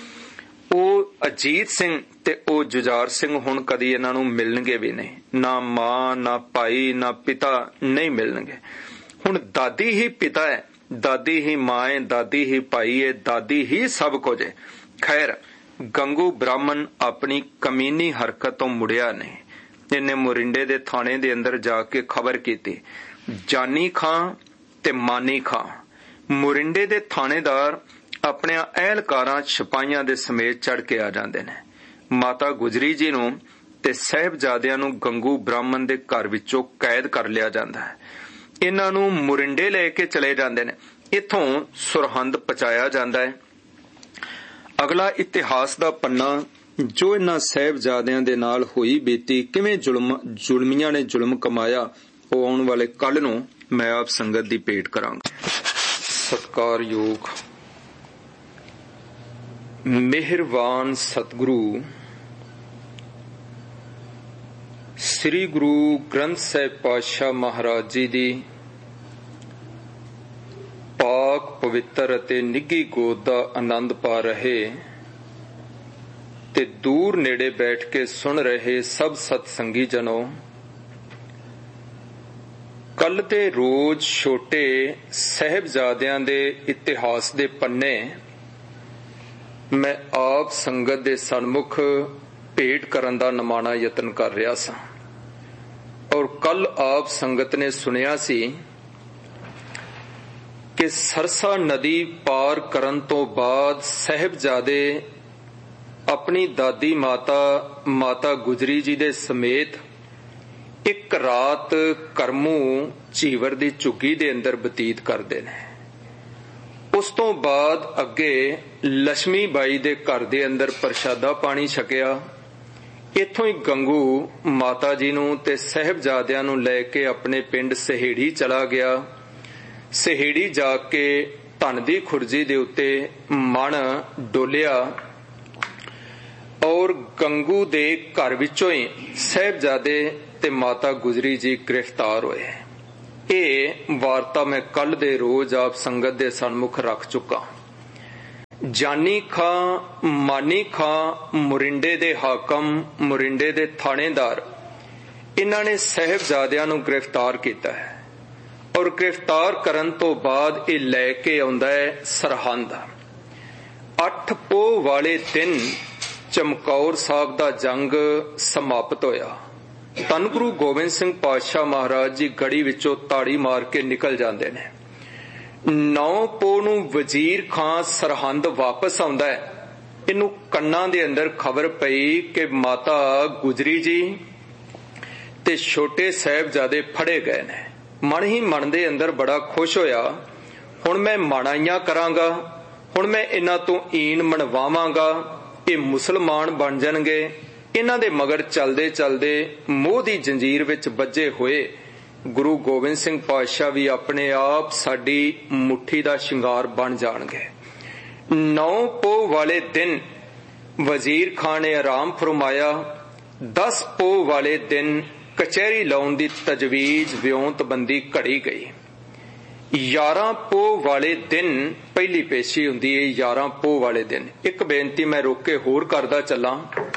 ਉਹ ਅਜੀਤ ਸਿੰਘ ਤੇ ਉਹ ਜੁਝਾਰ ਸਿੰਘ ਹੁਣ ਕਦੀ ਇਹਨਾਂ ਨੂੰ ਮਿਲਣਗੇ ਵੀ ਨਹੀਂ। ਨਾ ਮਾਂ ਨਾ ਭਾਈ ਨਾ ਪਿਤਾ ਨਹੀਂ ਮਿਲਣਗੇ। ਹੁਣ ਦਾਦੀ ਹੀ ਪਿਤਾ ਹੈ, ਦਾਦੀ ਹੀ ਮਾਂ ਹੈ, ਦਾਦੀ ਹੀ ਭਾਈ ਹੈ, ਦਾਦੀ ਹੀ ਸਭ ਕੁਝ ਹੈ। ਖੈਰ ਗੰਗੂ ਬ੍ਰਾਹਮਣ ਆਪਣੀ ਕਮੀਨੀ ਹਰਕਤ ਤੋਂ ਮੁੜਿਆ ਨਹੀਂ। ਇਹਨੇ ਮੁਰਿੰਡੇ ਦੇ ਥਾਣੇ ਦੇ ਅੰਦਰ ਜਾ ਕੇ ਖਬਰ ਕੀਤੀ। ਜਾਨੀ ਖਾਂ ਤੇ ਮਾਨੀ ਖਾਂ ਮੁਰਿੰਡੇ ਦੇ ਥਾਣੇਦਾਰ अपने अहलकारां सिपाहियां दे समेत चढ़ के आ जांदे ने। माता गुजरी जी नूं ते साहिबजादियां नूं गंगू ब्राह्मण दे घर विचों कैद कर लिया जांदा है। इन्हां नूं मुरिंडे लेके चले जांदे ने। इत्थों सुरहंद पहुंचाया जांदा है। अगला इतिहास दा पन्ना जो इन्हां साहिबजादियां दे नाल होई बीती, किवें जुलमियां ने जुल्म कमाया, ਉਹ आउण वाले कल नूं मैं आप संगत दी भेंट करांगा। सत्कारयोग मेहरबान सतगुरु श्री गुरु ग्रंथ साहिब पातशाह महाराज जी दी पाक पवित्र अते निੱਘੀ गोद दा आनंद पा रहे ते दूर नेड़े बैठ के सुन रहे सब सतसंगी जनों, कल ते रोज छोटे साहिबजादियां दे इतिहास दे पन्ने मैं आप संगत दे सन्मुख भेंट करन दा नमाना यतन कर रहा सा। और कल आप संगत ने सुनिया सी कि सरसा नदी पार करन तो बाद साहिबजादे अपनी दादी माता गुजरी जी दे समेत एक रात करमू झीवर दी झुग्गी दे अंदर बतीत करदे ने। उस तो बाद अगे लक्ष्मी बाई दे घर दे अंदर प्रशादा पानी छकिया। इत्थों ही गंगू माता जी नूं ते साहिबजादियां नूं लैके अपने पिंड सहेड़ी चला गया। सहेड़ी जाके धन दी खुरजी दे उत्ते मन डोलिया और गंगू दे घर विचों ही साहिबजादे ते माता गुजरी जी गिरफ्तार होए। ये वार्ता मैं कल दे रोज आप संगत दे सन्मुख रख चुका। जानी खां, मानी खां, मुरिंडे दे हाकम, मुरिंडे दे थानेदार, इन्हां ने साहिबजादियां नूं गिरफ्तार कीता है और गिरफ्तार करन तो बाद ये लैके आउंदा है सरहंद। 8 पोह वाले दिन चमकौर साहब दा जंग समाप्त होया। धन गुरु गोबिंद सिंह पातशाह महाराज जी गढ़ी विचों ताड़ी मार के निकल जाते ने। 9 पोह नूं वजीर खां सरहंद वापस आउंदा है। इनू कन्नां दे अंदर खबर पई कि माता गुजरी जी ते छोटे साहिबजादे फड़े गए ने। मन ही मन दे अंदर बड़ा खुश होया। हुण मैं माणाइयां करांगा, हुण मैं इन्हां तों ईन मनवावांगा, ये मुसलमान बन जाणगे। इन्हां दे मगर चलदे चलदे मोह दी जंजीर विच बज्जे होए गुरु गोबिंद सिंह पातशाह भी अपने आप साडी मुट्ठी दा शिंगार बन जाणगे। 9 पोह वाले दिन वजीर खां ने आराम फरमाया। 10 पोह वाले दिन कचहरी लाउण दी तजवीज व्योंतबंदी घड़ी गई। 11 पोह वाले दिन पहली पेशी हुंदी है। 11 पोह वाले दिन एक बेनती मैं रोक के होर करदा चलां।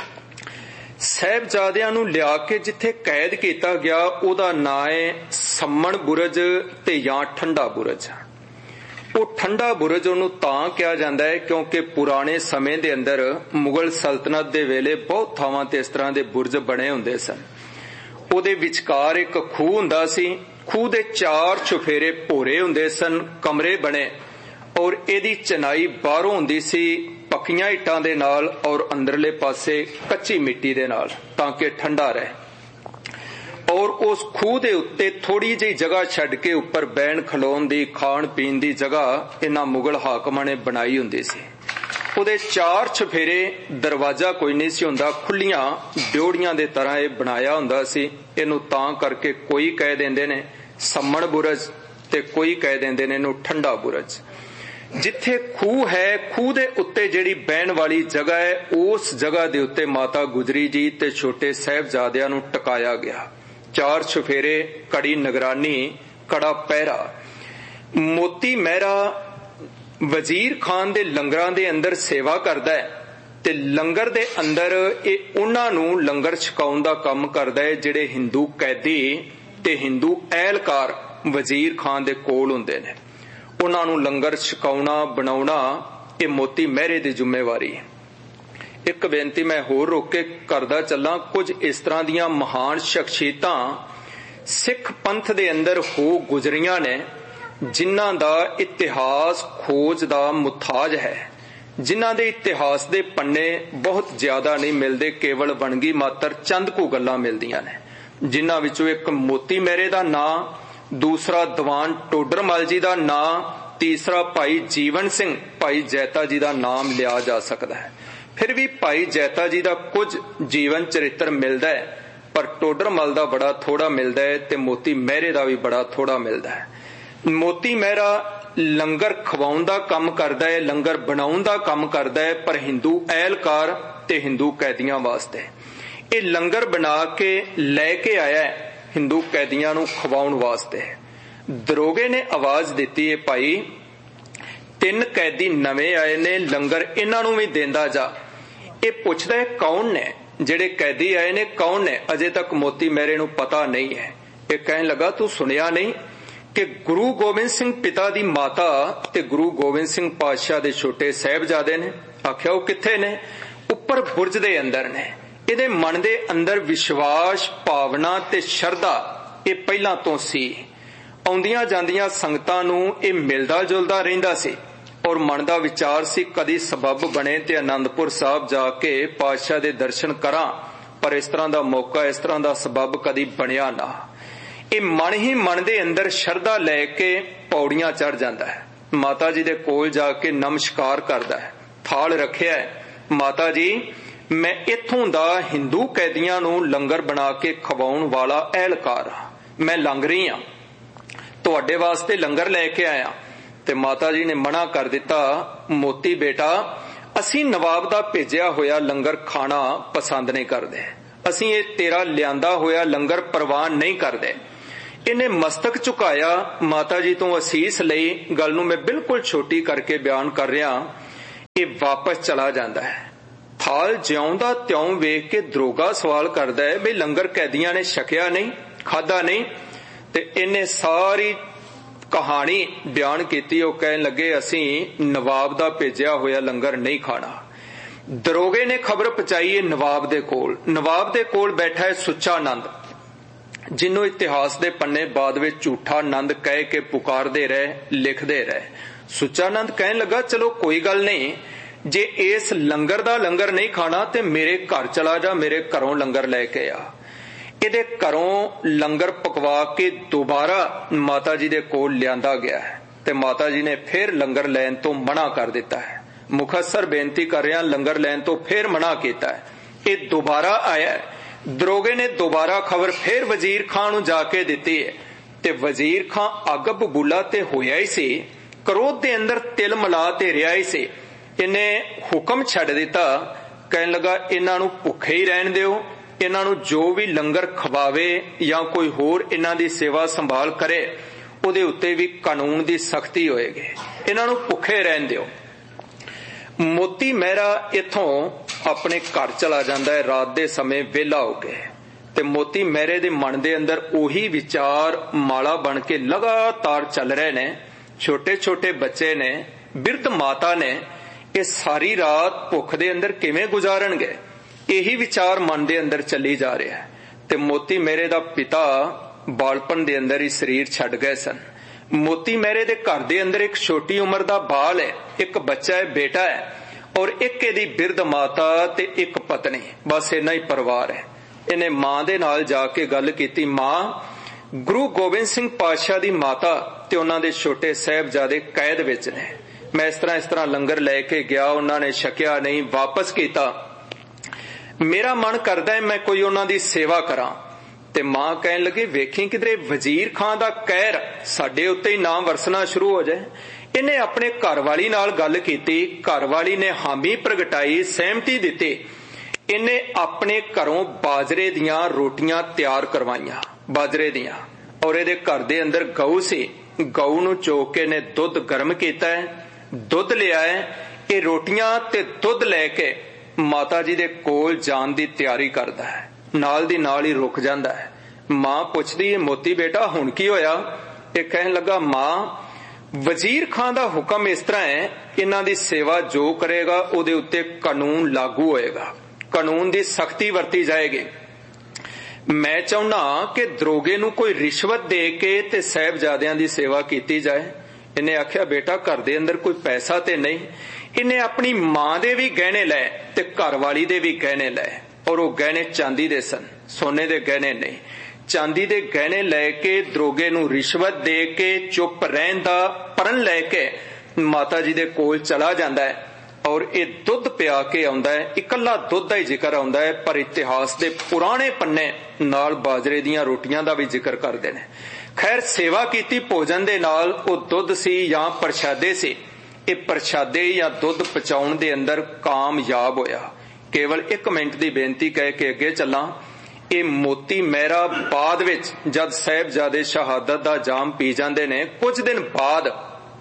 साहिबजादियां नूं लिया के जिथे कैद किया गया उहदा नां है सम्मण बुरज ते या ठंडा बुरज। वो ठंडा बुरज उहनूं तां कहा जांदा है क्योंकि पुराने समय दे अंदर मुगल सल्तनत दे वेले बहुत थावां ते इस तरह दे बुरज बने हुंदे सन। ਉਹਦੇ ਵਿਚਕਾਰ एक खूह ਹੁੰਦਾ ਸੀ। खूह ਦੇ 4 ਚੁਫੇਰੇ ਭੋਰੇ ਹੁੰਦੇ ਸਨ, ਕਮਰੇ ਬਣੇ ਔਰ ਇਹਦੀ ਚਨਾਈ ਬਾਹਰੋਂ ਹੁੰਦੀ ਸੀ ਪੱਕੀਆਂ ਇੱਟਾਂ ਦੇ ਨਾਲ ਔਰ ਅੰਦਰਲੇ ਪਾਸੇ ਕੱਚੀ ਮਿੱਟੀ ਦੇ ਨਾਲ ਤਾਂ ਕਿ ਠੰਡਾ ਰਹੇ। ਔਰ ਉਸ ਖੂਹ ਦੇ ਉੱਤੇ ਥੋੜੀ ਜਿਹੀ ਜਗ੍ਹਾ ਛੱਡ ਕੇ ਉੱਪਰ ਬਹਿਣ ਖਲੋਣ ਦੀ ਖਾਣ ਪੀਣ ਦੀ ਜਗ੍ਹਾ ਇਹਨਾਂ ਮੁਗਲ ਹਾਕਮਾਂ ਨੇ ਬਣਾਈ ਹੁੰਦੀ ਸੀ। ਉਹਦੇ 4 ਚੁਫੇਰੇ ਦਰਵਾਜ਼ਾ ਕੋਈ ਨਹੀਂ ਸੀ ਹੁੰਦਾ, ਖੁੱਲੀਆਂ ਡਿਉੜੀਆਂ ਦੇ ਤਰ੍ਹਾਂ ਇਹ ਬਣਾਇਆ ਹੁੰਦਾ ਸੀ। ਇਹਨੂੰ ਤਾਂ ਕਰਕੇ ਕੋਈ ਕਹਿ ਦਿੰਦੇ ਨੇ सम्मण बुरज ते कोई कह देंदे ने इहनूं ठंडा बुरज। जिथे खूह है खूह दे उत्ते जिहड़ी बहण वाली जगह है उस जगह दे उत्ते माता गुजरी जी ते छोटे साहिबजादियां नूं टकाया गया। 4 चुफेरे, कड़ी निगरानी, कड़ा पहरा। मोती महरा वजीर खान दे लंगरां दे अंदर सेवा करदा है ते लंगर दे अंदर ये उन्हां नूं लंगर छकाउण दा काम करदा है जिहड़े हिंदू कैदी ते हिंदू एहलकार वजीर खान दे कोल हुंदे ने। उन्हां नूं लंगर छकाउणा बनाउणा ये मोती महरे दी जिम्मेवारी है। एक बेनती मैं होर रोक के करदा चलां। कुछ इस तरह दीयां महान शख्सियतां सिख पंथ दे अंदर हो गुजरियां ने जिन्हां दा इतिहास खोज दा मुताज है, जिन्हां दे इतिहास दे पन्ने बहुत ज्यादा नहीं मिलते, केवल बनगी मात्र चंद कु गल्लां मिलदियां ने। जिन्हां विचों एक मोती महरे दा नां, दूसरा दीवान टोडरमल जी दा नां, तीसरा भाई जीवन सिंह भाई जैता जी दा नाम लिया जा सकता है। फिर भी भाई जैता जी दा कुछ जीवन चरित्र मिलता है पर टोडरमल दा बड़ा थोड़ा मिलता है ते मोती महरे दा भी बड़ा थोड़ा मिलता है। मोती महरा लंगर खवाउण दा काम करदा है, लंगर बनाउण दा काम करदा है पर हिंदू एहलकार ते हिंदू कैदियां वास्ते ये लंगर बना के लैके आया है हिंदू कैदियां नूं खवाउण वास्ते। दरोगे ने आवाज दिती है भाई 3 कैदी नवे आए ने, लंगर इन्हां नूं भी देंदा जा। ये पुछदा है कौन ने जिहड़े कैदी आए ने, कौन ने? अजे तक मोती महरे नूं पता नहीं है। ये कहन लगा तू सुनिया नहीं कि गुरु गोबिंद सिंह पिता दी माता ते गुरु गोबिंद सिंह पातशाह दे छोटे साहिबजादे ने? आख्या वो किथे ने? उपर बुरज दे अंदर ने। ਇਹਦੇ मन ਦੇ अंदर विश्वास भावना ते शरधा ये पहला तो सी। आउंदियां जांदियां संगतां नूं ये मिलदा जुलदा रहिंदा सी और मन दा विचार सी कदी सबब बने ते आनंदपुर साहब जाके पातशाह दे दर्शन करां, पर इस तरह दा मौका इस तरह दा सबब कदी बनया ना। ये मन ही मन दे अंदर शरधा लैके पौड़ियां चढ़ जांदा है। माता जी दे कोल जाके नमस्कार करदा है, थाल रखिया है। माता जी मैं इत्थों दा हिंदू कैदियां नूं लंगर बना के खवाउण वाला एहलकार हां, मैं लंगरी हां, तुहाडे वास्ते लंगर लैके आया। ते माता जी ने मना कर दिता, मोती बेटा ਅਸੀਂ ਨਵਾਬ ਦਾ ਭੇਜਿਆ ਹੋਇਆ ਲੰਗਰ ਖਾਣਾ ਪਸੰਦ ਨਹੀਂ ਕਰਦੇ। ਅਸੀਂ ਇਹ ਤੇਰਾ ਲਿਆਂਦਾ ਹੋਇਆ ਲੰਗਰ ਪ੍ਰਵਾਨ ਨਹੀਂ ਕਰਦੇ। ਇਹਨੇ ਮਸਤਕ ਝੁਕਾਇਆ, ਮਾਤਾ ਜੀ ਤੋਂ ਅਸੀਸ ਲਈ। ਗੱਲ ਨੂੰ ਮੈਂ ਬਿਲਕੁਲ ਛੋਟੀ ਕਰਕੇ ਬਿਆਨ ਕਰ ਰਿਹਾ। ਇਹ ਵਾਪਸ ਚਲਾ ਜਾਂਦਾ ਹੈ। ਥਾਲ ਜਿਉਂਦਾ ਤਿਉਂ ਵੇਖ ਕੇ ਦਰੋਗਾ ਸਵਾਲ ਕਰਦਾ ਹੈ ਵੀ ਲੰਗਰ ਕੈਦੀਆਂ ਨੇ ਛਕਿਆ ਨਹੀਂ, ਖਾਧਾ ਨਹੀਂ? ਤੇ ਇਹਨੇ ਸਾਰੀ ਕਹਾਣੀ ਬਿਆਨ ਕੀਤੀ। ਉਹ ਕਹਿਣ ਲੱਗੇ ਅਸੀਂ ਨਵਾਬ ਦਾ ਭੇਜਿਆ ਹੋਇਆ ਲੰਗਰ ਨਹੀਂ ਖਾਣਾ। ਦਰੋਗੇ ਨੇ ਖਬਰ ਪਹੁੰਚਾਈ ਹੈ ਨਵਾਬ ਦੇ ਕੋਲ। ਨਵਾਬ ਦੇ ਕੋਲ ਬੈਠਾ ਹੈ ਸੁੱਚਾ ਨੰਦ, ਜਿਹਨੂੰ ਇਤਿਹਾਸ ਦੇ ਪੰਨੇ ਬਾਅਦ ਵਿੱਚ ਝੂਠਾ ਨੰਦ ਕਹਿ ਕੇ ਪੁਕਾਰਦੇ ਰਹੇ, ਲਿਖਦੇ ਰਹੇ। ਸੁੱਚਾ ਨੰਦ ਕਹਿਣ ਲੱਗਾ ਚਲੋ ਕੋਈ ਗੱਲ ਨਹੀਂ, ਜੇ ਇਸ ਲੰਗਰ ਦਾ ਲੰਗਰ ਨਹੀਂ ਖਾਣਾ ਤੇ ਮੇਰੇ ਘਰ ਚਲਾ ਜਾ, ਮੇਰੇ ਘਰੋਂ ਲੰਗਰ ਲੈ ਕੇ ਆ। ਇਹਦੇ ਘਰੋਂ ਲੰਗਰ ਪਕਵਾ ਕੇ ਦੁਬਾਰਾ ਮਾਤਾ ਜੀ ਦੇ ਕੋਲ ਲਿਆਂਦਾ ਗਿਆ ਹੈ ਤੇ ਮਾਤਾ ਜੀ ਨੇ ਫਿਰ ਲੰਗਰ ਲੈਣ ਤੋਂ ਮਨਾ ਕਰ ਦਿੱਤਾ ਹੈ। ਮੁਖੱਸਰ ਬੇਨਤੀ ਕਰ ਰਿਹਾ, ਲੰਗਰ ਲੈਣ ਤੋਂ ਫਿਰ ਮਨਾ ਕੀਤਾ ਹੈ। ਇਹ ਦੁਬਾਰਾ ਆਇਆ। ਦਰੋਗੇ ਨੇ ਦੁਬਾਰਾ ਖਬਰ ਫਿਰ ਵਜ਼ੀਰ ਖਾਨ ਨੂੰ ਜਾ ਕੇ ਦਿੱਤੀ ਹੈ ਤੇ ਵਜ਼ੀਰ ਖਾਨ ਅੱਗ ਬਬੂਲਾ ਤੇ ਹੋਇਆ ਹੀ ਸੀ, ਕ੍ਰੋਧ ਦੇ ਅੰਦਰ ਤਿਲ ਮਿਲਾ ਤੇ ਰਿਹਾ ਹੀ ਸੀ। ਇਹਨੇ ਹੁਕਮ ਛੱਡ ਦਿੱਤਾ, ਕਹਿਣ ਲੱਗਾ ਇਹਨਾਂ ਨੂੰ ਭੁੱਖੇ ਹੀ ਰਹਿਣ ਦਿਓ, ਇਹਨਾਂ ਨੂੰ ਜੋ ਵੀ ਲੰਗਰ ਖਵਾਵੇ ਜਾਂ ਕੋਈ ਹੋਰ ਇਹਨਾਂ ਦੀ ਸੇਵਾ ਸੰਭਾਲ ਕਰੇ ਉਹਦੇ ਉੱਤੇ ਵੀ ਕਾਨੂੰਨ ਦੀ ਸਖਤੀ ਹੋਏਗੀ, ਇਹਨਾਂ ਨੂੰ ਭੁੱਖੇ ਰਹਿਣ ਦਿਓ। ਮੋਤੀ ਮਹਿਰਾ ਇੱਥੋਂ ਆਪਣੇ ਘਰ ਚਲਾ ਜਾਂਦਾ ਹੈ ਰਾਤ ਦੇ ਸਮੇਂ ਵਿਹਲਾ ਹੋ ਕੇ। ਤੇ ਮੋਤੀ ਮਹਿਰੇ ਦੇ ਮਨ ਦੇ ਅੰਦਰ ਉਹੀ ਵਿਚਾਰ ਮਾਲਾ ਬਣ ਕੇ ਲਗਾਤਾਰ ਚੱਲ ਰਹੇ ਨੇ। ਛੋਟੇ ਛੋਟੇ ਬੱਚੇ ਨੇ, ਬਿਰਧ ਮਾਤਾ ਨੇ, ਇਹ ਸਾਰੀ ਰਾਤ ਭੁੱਖ ਦੇ ਅੰਦਰ ਕਿਵੇਂ ਗੁਜ਼ਾਰਨਗੇ? ਇਹੀ ਵਿਚਾਰ ਮਨ ਦੇ ਅੰਦਰ ਚੱਲੀ ਜਾ ਰਿਹਾ ਹੈ। ਤੇ ਮੋਤੀ ਮਹਿਰੇ ਦਾ ਪਿਤਾ ਬਾਲਪਨ ਦੇ ਅੰਦਰ ਹੀ ਸਰੀਰ ਛੱਡ ਗਏ ਸਨ। ਮੋਤੀ ਮਹਿਰੇ ਦੇ ਘਰ ਦੇ ਅੰਦਰ ਇੱਕ ਛੋਟੀ ਉਮਰ ਦਾ ਬਾਲ ਹੈ, ਇੱਕ ਬੱਚਾ ਹੈ, ਬੇਟਾ ਹੈ, ਔਰ ਇੱਕ ਇਹਦੀ ਬਿਰਧ ਮਾਤਾ ਤੇ ਇੱਕ ਪਤਨੀ, ਬਸ ਇੰਨਾ ਹੀ ਪਰਿਵਾਰ ਹੈ। ਇਹਨੇ ਮਾਂ ਦੇ ਨਾਲ ਜਾ ਕੇ ਗੱਲ ਕੀਤੀ, ਮਾਂ ਗੁਰੂ ਗੋਬਿੰਦ ਸਿੰਘ ਪਾਤਸ਼ਾਹ ਦੀ ਮਾਤਾ ਤੇ ਉਹਨਾਂ ਦੇ ਛੋਟੇ ਸਾਹਿਬਜ਼ਾਦੇ ਕੈਦ ਵਿੱਚ ਨੇ। ਮੈਂ ਇਸ ਤਰ੍ਹਾਂ ਲੰਗਰ ਲੈ ਕੇ ਗਿਆ, ਉਹਨਾਂ ਨੇ ਛਕਿਆ ਨਹੀਂ, ਵਾਪਸ ਕੀਤਾ। ਮੇਰਾ ਮਨ ਕਰਦਾ ਹੈ ਮੈਂ ਕੋਈ ਉਹਨਾਂ ਦੀ ਸੇਵਾ ਕਰਾਂ। ਤੇ ਮਾਂ ਕਹਿਣ ਲੱਗੀ ਵੇਖੀ ਕਿਧਰੇ ਵਜ਼ੀਰ ਖਾਂ ਦਾ ਕਹਿਰ ਸਾਡੇ ਉੱਤੇ ਹੀ ਨਾ ਵਰਸਣਾ ਸ਼ੁਰੂ ਹੋ ਜਾਏ। ਇਹਨੇ ਆਪਣੇ ਘਰਵਾਲੀ ਨਾਲ ਗੱਲ ਕੀਤੀ, ਘਰਵਾਲੀ ਨੇ ਹਾਮੀ ਪ੍ਰਗਟਾਈ, ਸਹਿਮਤੀ ਦਿੱਤੀ। ਇਹਨੇ ਆਪਣੇ ਘਰੋਂ ਬਾਜਰੇ ਦੀਆਂ ਰੋਟੀਆਂ ਤਿਆਰ ਕਰਵਾਈਆਂ, ਬਾਜਰੇ ਦੀਆਂ, ਔਰ ਇਹਦੇ ਘਰ ਦੇ ਅੰਦਰ ਗਊ ਸੀ। ਗਊ ਨੂੰ ਚੋਕ ਕੇ ਨੇ ਦੁੱਧ ਗਰਮ ਕੀਤਾ ਹੈ, ਦੁੱਧ ਲਿਆ ਹੈ। ਇਹ ਰੋਟੀਆਂ ਤੇ ਦੁੱਧ ਲੈ ਕੇ ਮਾਤਾ ਜੀ ਦੇ ਕੋਲ ਜਾਣ ਦੀ ਤਿਆਰੀ ਕਰਦਾ ਹੈ। ਨਾਲ ਦੀ ਨਾਲ ਹੀ ਰੁਕ ਜਾਂਦਾ ਹੈ। ਮਾਂ ਪੁੱਛਦੀ ਹੈ ਮੋਤੀ ਬੇਟਾ ਹੁਣ ਕੀ ਹੋਇਆ? ਇਹ ਕਹਿਣ ਲੱਗਾ ਮਾਂ ਵਜ਼ੀਰ ਖਾਂ ਦਾ ਹੁਕਮ ਇਸ ਤਰ੍ਹਾਂ ਹੈ, ਇਹਨਾਂ ਦੀ ਸੇਵਾ ਜੋ ਕਰੇਗਾ ਉਹਦੇ ਉੱਤੇ ਕਾਨੂੰਨ ਲਾਗੂ ਹੋਏਗਾ, ਕਾਨੂੰਨ ਦੀ ਸਖਤੀ ਵਰਤੀ ਜਾਏਗੀ। ਮੈਂ ਚਾਹੁੰਦਾ ਕਿ ਦਰੋਗੇ ਨੂੰ ਕੋਈ ਰਿਸ਼ਵਤ ਦੇ ਕੇ ਤੇ ਸਾਹਿਬਜ਼ਾਦਿਆਂ ਦੀ ਸੇਵਾ ਕੀਤੀ ਜਾਏ। ਇਹਨੇ ਆਖਿਆ ਬੇਟਾ ਘਰ ਦੇ ਅੰਦਰ ਕੋਈ ਪੈਸਾ ਤੇ ਨਹੀਂ। ਇਹਨੇ ਆਪਣੀ ਮਾਂ ਦੇ ਵੀ ਗਹਿਣੇ ਲਏ ਤੇ ਘਰਵਾਲੀ ਦੇ ਵੀ ਗਹਿਣੇ ਲਏ, ਔਰ ਉਹ ਗਹਿਣੇ ਚਾਂਦੀ ਦੇ ਸਨ, ਸੋਨੇ ਦੇ ਗਹਿਣੇ ਨਹੀਂ। ਚਾਂਦੀ ਦੇ ਗਹਿਣੇ ਲੈ ਕੇ ਦਰੋਗੇ ਨੂੰ ਰਿਸ਼ਵਤ ਦੇ ਕੇ ਚੁੱਪ ਰਹਿਣ ਦਾ ਪਰਨ ਲੈ ਕੇ ਮਾਤਾ ਜੀ ਦੇ ਕੋਲ ਚਲਾ ਜਾਂਦਾ ਹੈ, ਔਰ ਇਹ ਦੁੱਧ ਪਿਆ ਕੇ ਆਉਂਦਾ ਹੈ। ਇਕੱਲਾ ਦੁੱਧ ਦਾ ਹੀ ਜ਼ਿਕਰ ਆਉਂਦਾ ਹੈ, ਪਰ ਇਤਿਹਾਸ ਦੇ ਪੁਰਾਣੇ ਪੰਨੇ ਨਾਲ ਬਾਜਰੇ ਦੀਆਂ ਰੋਟੀਆਂ ਦਾ ਵੀ ਜ਼ਿਕਰ ਕਰਦੇ ਨੇ। ਖੈਰ ਸੇਵਾ ਕੀਤੀ ਭੋਜਨ ਦੇ ਨਾਲ, ਉਹ ਦੁੱਧ ਸੀ ਜਾਂ ਪ੍ਰਸ਼ਾਦੇ ਸੀ। ਇਹ ਪ੍ਰਸ਼ਾਦੇ ਜਾਂ ਦੁੱਧ ਪਹੁੰਚਾਉਣ ਦੇ ਅੰਦਰ ਕਾਮਯਾਬ ਹੋਇਆ। ਕੇਵਲ 1 ਮਿੰਟ ਦੀ ਬੇਨਤੀ ਕਹਿ ਕੇ ਅੱਗੇ ਚੱਲਾਂ। ਇਹ ਮੋਤੀ ਮਹਿਰਾ ਬਾਅਦ ਵਿੱਚ ਜਦ ਸਾਹਿਬਜ਼ਾਦੇ ਸ਼ਹਾਦਤ ਦਾ ਜਾਮ ਪੀ ਜਾਂਦੇ ਨੇ, ਕੁਝ ਦਿਨ ਬਾਅਦ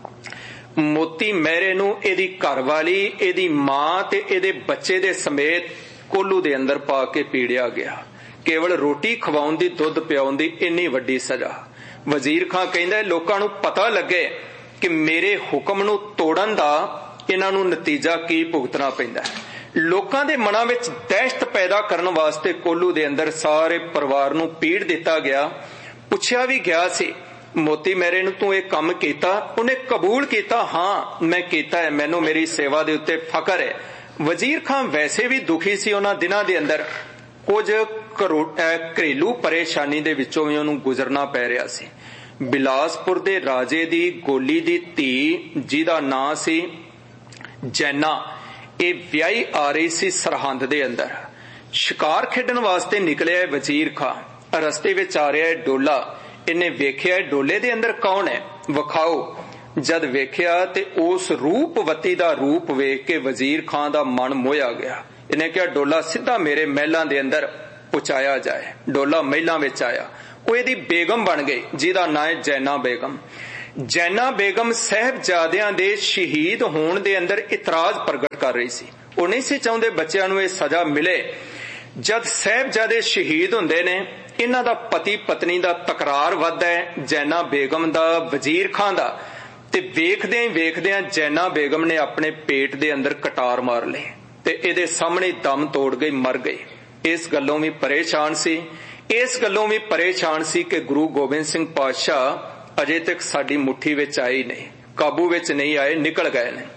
ਮੋਤੀ ਮਹਿਰੇ ਨੂੰ ਇਹਦੀ ਘਰਵਾਲੀ, ਇਹਦੀ ਮਾਂ ਤੇ ਇਹਦੇ ਬੱਚੇ ਦੇ ਸਮੇਤ ਕੋਲੂ ਦੇ ਅੰਦਰ ਪਾ ਕੇ ਪੀੜਿਆ ਗਿਆ। ਕੇਵਲ ਰੋਟੀ ਖਵਾਉਣ ਦੀ, ਦੁੱਧ ਪਿਆਉਣ ਦੀ ਇੰਨੀ ਵੱਡੀ ਸਜ਼ਾ। ਵਜ਼ੀਰ ਖਾਂ ਕਹਿੰਦਾ ਲੋਕਾਂ ਨੂੰ ਪਤਾ ਲੱਗੇ ਕਿ ਮੇਰੇ ਹੁਕਮ ਨੂੰ ਤੋੜਨ ਦਾ ਇਹਨਾਂ ਨੂੰ ਨਤੀਜਾ ਕੀ ਭੁਗਤਣਾ ਪੈਂਦਾ ਹੈ। ਲੋਕਾਂ ਦੇ ਮਨਾਂ ਵਿੱਚ ਦਹਿਸ਼ਤ ਪੈਦਾ ਕਰਨ ਵਾਸਤੇ ਕੋਲੂ ਦੇ ਅੰਦਰ ਸਾਰੇ ਪਰਿਵਾਰ ਨੂੰ ਪੀੜ ਦਿੱਤਾ ਗਿਆ। ਪੁੱਛਿਆ ਵੀ ਗਿਆ ਸੀ ਮੋਤੀ ਮਹਿਰੇ ਨੂੰ ਤੂੰ ਇਹ ਕੰਮ ਕੀਤਾ? ਉਹਨੇ ਕਬੂਲ ਕੀਤਾ, ਹਾਂ ਮੈਂ ਕੀਤਾ ਹੈ, ਮੈਨੂੰ ਮੇਰੀ ਸੇਵਾ ਦੇ ਉੱਤੇ ਫਖਰ ਹੈ। ਵਜ਼ੀਰ ਖਾਂ ਵੈਸੇ ਵੀ ਦੁਖੀ ਸੀ ਉਹਨਾਂ ਦਿਨਾਂ ਦੇ ਅੰਦਰ, ਕੁਝ ਘਰੇਲੂ ਪਰੇਸ਼ਾਨੀ ਦੇ ਵਿੱਚੋਂ ਵੀ ਉਹਨੂੰ ਗੁਜ਼ਰਨਾ ਪੈ ਰਿਹਾ ਸੀ। ਬਿਲਾਸਪੁਰ ਦੇ ਰਾਜੇ ਦੀ ਗੋਲੀ ਦੀ ਧੀ, ਜਿਹਦਾ ਨਾਂ ਸੀ ਜੈਨਾ, ਇਹ ਵਿਆਹੀ ਆ ਰਹੀ ਸੀ ਸਰਹੰਦ ਦੇ ਅੰਦਰ। ਸ਼ਿਕਾਰ ਖੇਡਣ ਵਾਸਤੇ ਨਿਕਲਿਆ ਵਜ਼ੀਰ ਖਾਂ। ਰਸਤੇ ਵਿੱਚ ਆ ਰਿਹਾ ਡੋਲਾ। ਇਹਨੇ ਵੇਖਿਆ ਡੋਲੇ ਦੇ ਅੰਦਰ ਕੌਣ ਹੈ, ਵਿਖਾਓ। जद वेख्या ते उस रूपवती दा रूप वेख के वजीर खां दा मन मोया गया। इन्हें कहा डोला सीधा मेरे महलों दे अंदर पहुंचाया जाए। डोला महलों विच आया। वो इहदी बेगम बन गई जिहदा नाम है जैना बेगम। जैना बेगम साहिबजादियां दे शहीद होण दे अंदर इतराज प्रगट कर रही सी। वो नहीं सी चाहुंदे बच्चों नूं इह सजा मिले। जद साहिबजादे शहीद हुंदे ने, इन्हां दा पति पत्नी दा तकरार वधदा है, जैना बेगम दा वजीर खां दा, ते वेखदियां जैना बेगम ने अपने पेट दे अंदर कटार मार लई ते इहदे सामने दम तोड़ गई, मर गई। इस गल्लों भी परेशान सी, इस गल्लों भी परेशान सी कि गुरु गोबिंद सिंह पातशाह अजे तक साडी मुट्ठी विच आए नहीं, काबू विच नहीं आए, निकल गए ने।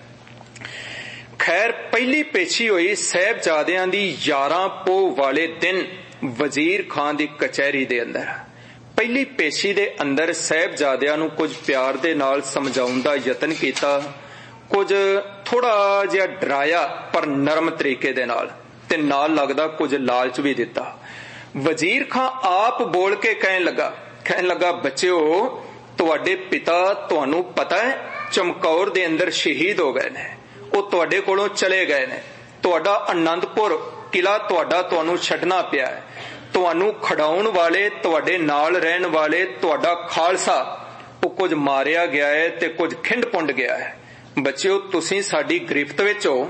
खैर पहली पेशी हुई साहिबजादियां दी 11 पोह वाले दिन वजीर खां दी कचहरी दे अंदर। पहली पेशी दे अंदर साहिबजादियां नूं कुछ प्यार दे नाल समझाउण दा यतन कीता, कुछ थोड़ा जिहा डराया पर नरम तरीके दे नाल, ते नाल लगदा कुछ लालच भी दिता। वजीर खां आप बोल के कहण लगा बच्चो, तुहाडे पिता तुहानू पता है चमकौर दे अंदर शहीद हो गए ने, वो तुहाडे कोलों चले गए ने। तुहाडा आनंदपुर किला तुहानू छड्डना पिया है। तुहानू खड़ाउण वाले, तुहाडे नाल रहण वाले, तुहाडा खालसा वो कुछ मारिया गया है ते कुछ खिंड पुंड गया है। बच्चो तुसीं साडी गिरफ्त विच हो,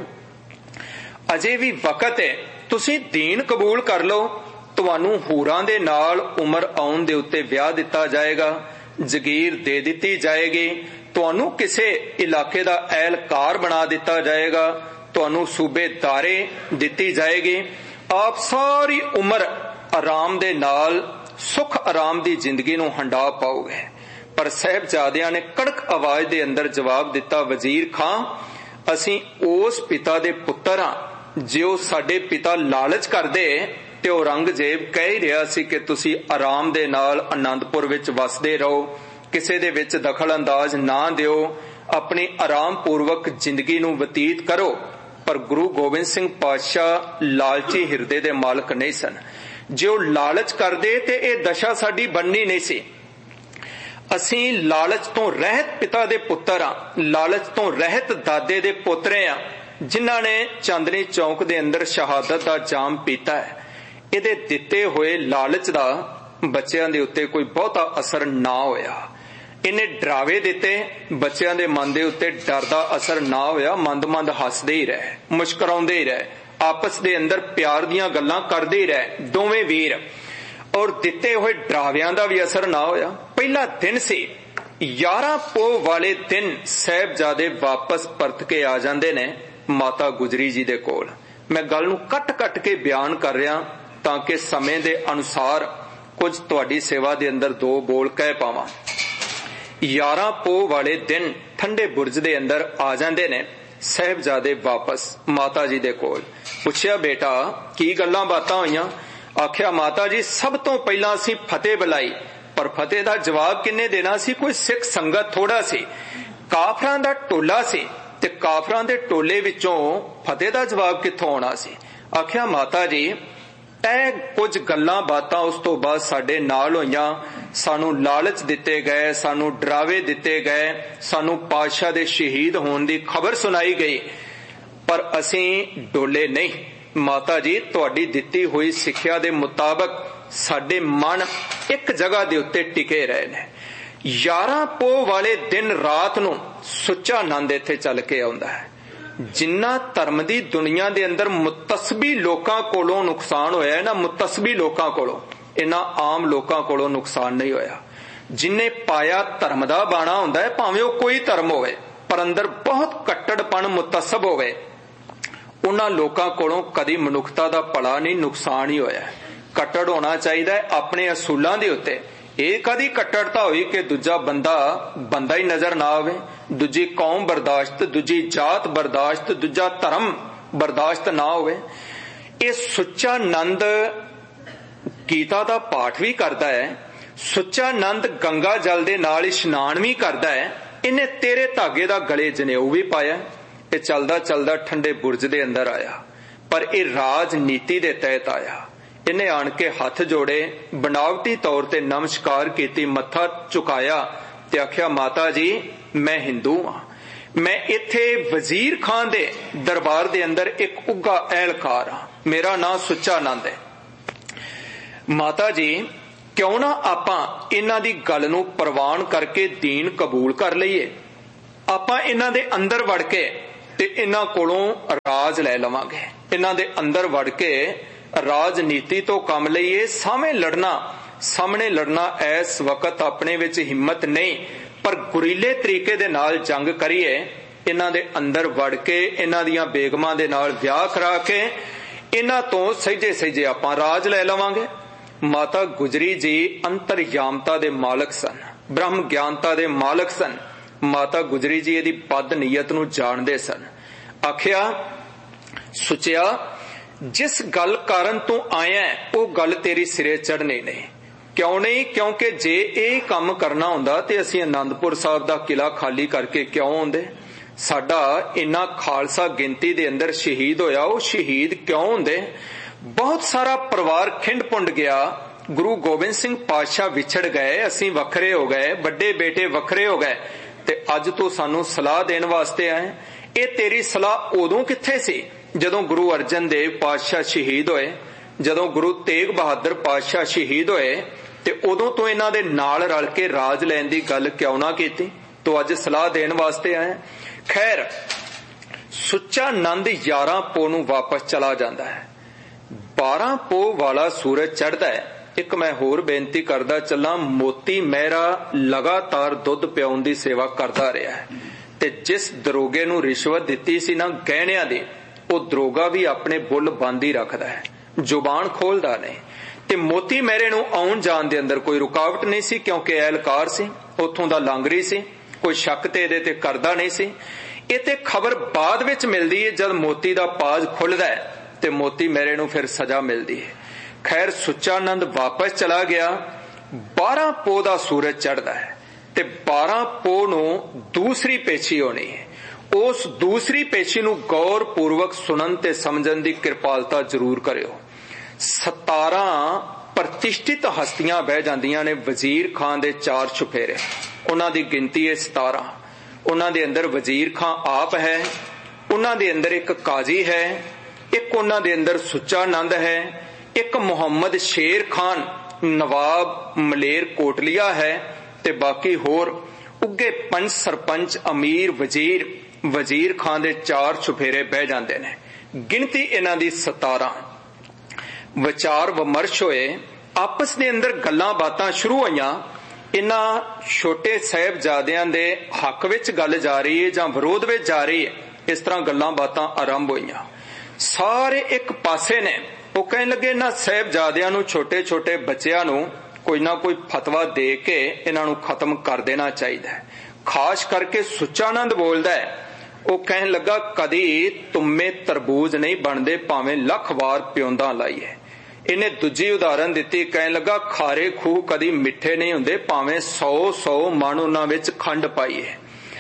अजे भी वक्त है, तुसीं दीन कबूल कर लो। तुहानू हूरां दे नाल उमर आउण दे उत्ते विआह दिता जाएगा, जगीर दे दिती जाएगी, तुहानू किसे इलाके दा एहलकार बना दिता जाएगा, तुहानू सूबेदारे दिती जाएगी। आप सारी उम्र आराम दे नाल सुख आराम दी जिंदगी नू हंडा पाओगे। पर साहिबजादियां ने कड़क आवाज दे अंदर जवाब दिता, वजीर खां असीं उस पिता दे पुत्तर हां जो साडे पिता लालच करदे ते औरंगजेब कह ही रहा सी कि तुसी आराम दे नाल आनंदपुर विच वसदे रहो, किसे दे विच दखल अंदाज ना दिओ, अपनी आराम पूर्वक जिंदगी नू व्यतीत करो। पर गुरु गोबिंद सिंह पातशाह लालची हिरदे दे मालक नहीं सन। जो लालच करदे ते इह दशा साडी बननी नहीं सी। असीं लालच तो रहत पिता दे पुत्तर हां, लालच तो रहत दादे दे पोतरे हां, जिन्हां ने चांदनी चौक दे अंदर शहादत दा जाम पीता है। इहदे दिते होए लालच दा बच्चों दे उत्ते कोई बहुता असर ना होया। इन्हें डरावे दिते, बच्चों दे मन दे उत्ते डर दा असर ना होया। मंद मंद हसदे ही रहे, मुस्कुराउंदे ही रहे, आपस दे अंदर प्यार दियां गल्लां करदे ही रहे दोवें वीर। और दिते हुए डरावियां दा भी असर ना होया। पहला दिन सी, 11 पोह वाले दिन साहिबजादे वापस परत के आ जांदे ने माता गुजरी जी दे कोल। मैं गल नूं कट कट के बयान कर रहा ताकि समय दे अनुसार कुछ तुहाडी सेवा दे अंदर दो बोल कह पावां। 11 पोह वाले दिन ठंडे बुरज दे अंदर आ जांदे ने साहिबजादे वापस माता जी दे कोल। पुछया बेटा की गल्लां बातां होईयां? आख्या माता जी सब तो पहला असीं फतेह बुलाई, पर फतेह दा जवाब किन्ने देना सी? कोई सिख संगत थोड़ा सी, काफरां दा टोला सी, ते काफरां दे टोले विचों फतेह दा जवाब कित्थों आउणा सी? आख्या माता जी ਇਹ कुछ गल्लां बातां उस तो बाद साडे नाल होईयां, सानू लालच दिते गए, सानू डरावे दिते गए, सानू पातशाह दे शहीद होण दी खबर सुनाई गई, पर असीं डोले नहीं। माता जी तुहाडी दित्ती हुई सिक्ख्या दे मुताबक साडे मन एक जगह दे उत्ते टिके रहे ने। 11 पोह वाले दिन रात नूं सुच्चा आनंद इत्थे चल के आउंदा है। जिन्ना धर्म दी दुनिया दे अंदर मुतसबी लोकां कोलों नुकसान होया है ना, मुतसबी लोकां कोलों, इन्हां आम लोकां कोलों नुकसान नहीं होया। जिन्ने पाया धर्म दा बाणा हुंदा है, भावें ओह कोई धर्म होवे, पर अंदर बहुत कट्टड़पन मुतसब होवे, उन्हां लोकां कोलों कदी मनुखता दा भला नहीं नुकसान ही होया। कट्टड़ होना चाहिए अपने असूलां दे उत्ते। ਇਹ कदी कट्टड़ता हुई कि दूजा बंदा बंदा ही नजर ना आवे, दूजी कौम बर्दाश्त, दूजी जात बर्दाश्त, दूजा धर्म बर्दाश्त ना होवे। ये सुच्चा नंद गीता दा पाठ भी करदा है, सुच्चा नंद गंगा जल दे नाल इशनान भी करदा है। इन्हें तेरे धागे दा गले जनेऊ भी पाया। ये चलदा चलदा ठंडे बुरज दे अंदर आया, पर यह राजनीति दे तहत आया। इन्हें आन के हथ जोड़े, बनावटी तौर ते नमस्कार कीती, मत्था झुकाया ते आख्या माता जी मैं हिंदू हाँ। मैं इत्थे वजीर खान दे दरबार दे अंदर एक उग्गा एहलकार हाँ। मेरा नाम सुच्चा नंद है। माता जी क्यों ना आपां इन्हां दी गल नूं प्रवान करके दीन कबूल कर लईए। आपां इन्हां दे अंदर वड़ के ते इन्हां कोलों राज लै लवांगे। इन्हां दे अंदर वड़ के राजनीति तो कम लईए। सामने लड़ना इस वक्त अपने विच हिम्मत नहीं, पर गुरीले तरीके दे नाल जंग करिए। इन्हां दे अंदर वड़ के इन्हां दियां बेगमां दे नाल विआह करा के इन्हां तो सहजे आपां राज लै लवांगे। माता गुजरी जी अंतरयामता दे मालक सन, ब्रह्म ज्ञानता दे मालक सन। माता गुजरी जी इहदी बद नीयत नूं जाणदे सन। आखिया सुचिया जिस गल कारण तू आया वो गल तेरी सिरे चढ़नी नहीं। क्यों नहीं? क्योंकि जे ये काम करना हुंदा ते असीं आनंदपुर साहब दा किला खाली करके क्यों आउंदे। साडा इन्ना खालसा गिनती दे अंदर शहीद होया, वो शहीद क्यों हुंदे। बहुत सारा परिवार खिंड पुंड गया। गुरु गोबिंद सिंह पातशाह विछड़ गए, असीं वखरे हो गए, बड़े बेटे वखरे हो गए ते अज तो सानू सलाह देण वास्ते आए। ये तेरी सलाह उदों कित्थे सी जदों गुरु अर्जन देव पातशाह शहीद होए, जदों गुरु तेग बहादुर पातशाह शहीद होए ते उदों तो इन्हां दे नाल रल के राज लैण दी गल क्यों ना कीती। तो अज सलाह देण वास्ते आए। खैर सुच्चा नंद 11 पो नूं वापस चला जांदा है। 12 पो वाला सूरज चढ़दा है। एक मैं होर बेनती करदा चलां, मोती मेहरा लगातार दुध पिआउण दी सेवा करदा रहा है ते जिस दरोगे नूं रिश्वत दित्ती सी ना गहणिਆਂ दी, वो दरोगा भी अपने बुल बंद ही रखदा है, जुबान खोलदा नहीं। ते मोती मेहरे नूं आउण जाण दे अंदर कोई रुकावट नहीं सी, क्योंकि एहलकार सी, उत्थों दा लांगरी सी, कोई शक ते इहदे ते करदा नहीं सी। इह ते खबर बाद विच मिलदी है जद मोती दा पाज खुलदा है ते मोती मेहरे नूं फिर सजा मिलदी है। खैर सुच्चा नंद वापस चला गया। 12 पो दा सूरज चढ़दा है ते 12 पो नूं दूसरी पेशी होनी है। उस दूसरी पेशी नूं गौर पूर्वक सुनन ते समझन दी किरपालता जरूर करियो। 17 प्रतिष्ठित हस्तियां बह जांदियां ने वजीर खान दे 4 छुफेरे, उन्हां दी गिनती है 17। उन्हां दे अंदर वजीर खान आप है, उन्हां दे अंदर एक काजी है, एक उन्हां दे अंदर सुच्चा नंद है, एक मुहम्मद शेर खान नवाब मलेर कोटलिया है ते बाकी होर उगे पंच सरपंच अमीर वजीर खान दे 4 छुफेरे बह जांदे ने। गिनती इन्हां दी 17। विचार विमर्श होए, आपस दे अंदर गल्लां बातां शुरू होईयां। इन्हां छोटे साहिबजादियां दे हक विच गल जा रही है जां विरोध विच जा रही है, इस तरह गल्लां बातां आरंभ होईयां। सारे एक पासे ने। वो कहने लगे इन्हां साहिबजादियां नूं छोटे छोटे बच्चियां नूं कोई ना कोई फतवा दे के इन्हां नूं खत्म कर देना चाहिए। खास करके सुच्चा नंद बोलदा है, वो कहने लगा कदी तुमे तरबूज नहीं बनते भावें लख वार प्योंदा लाइए। इन्हें दूजी उदाहरण दी, कहने लगा खारे खूह कदी मिठे नहीं हुंदे भावें 100 मन उन्हां विच खंड पाईए।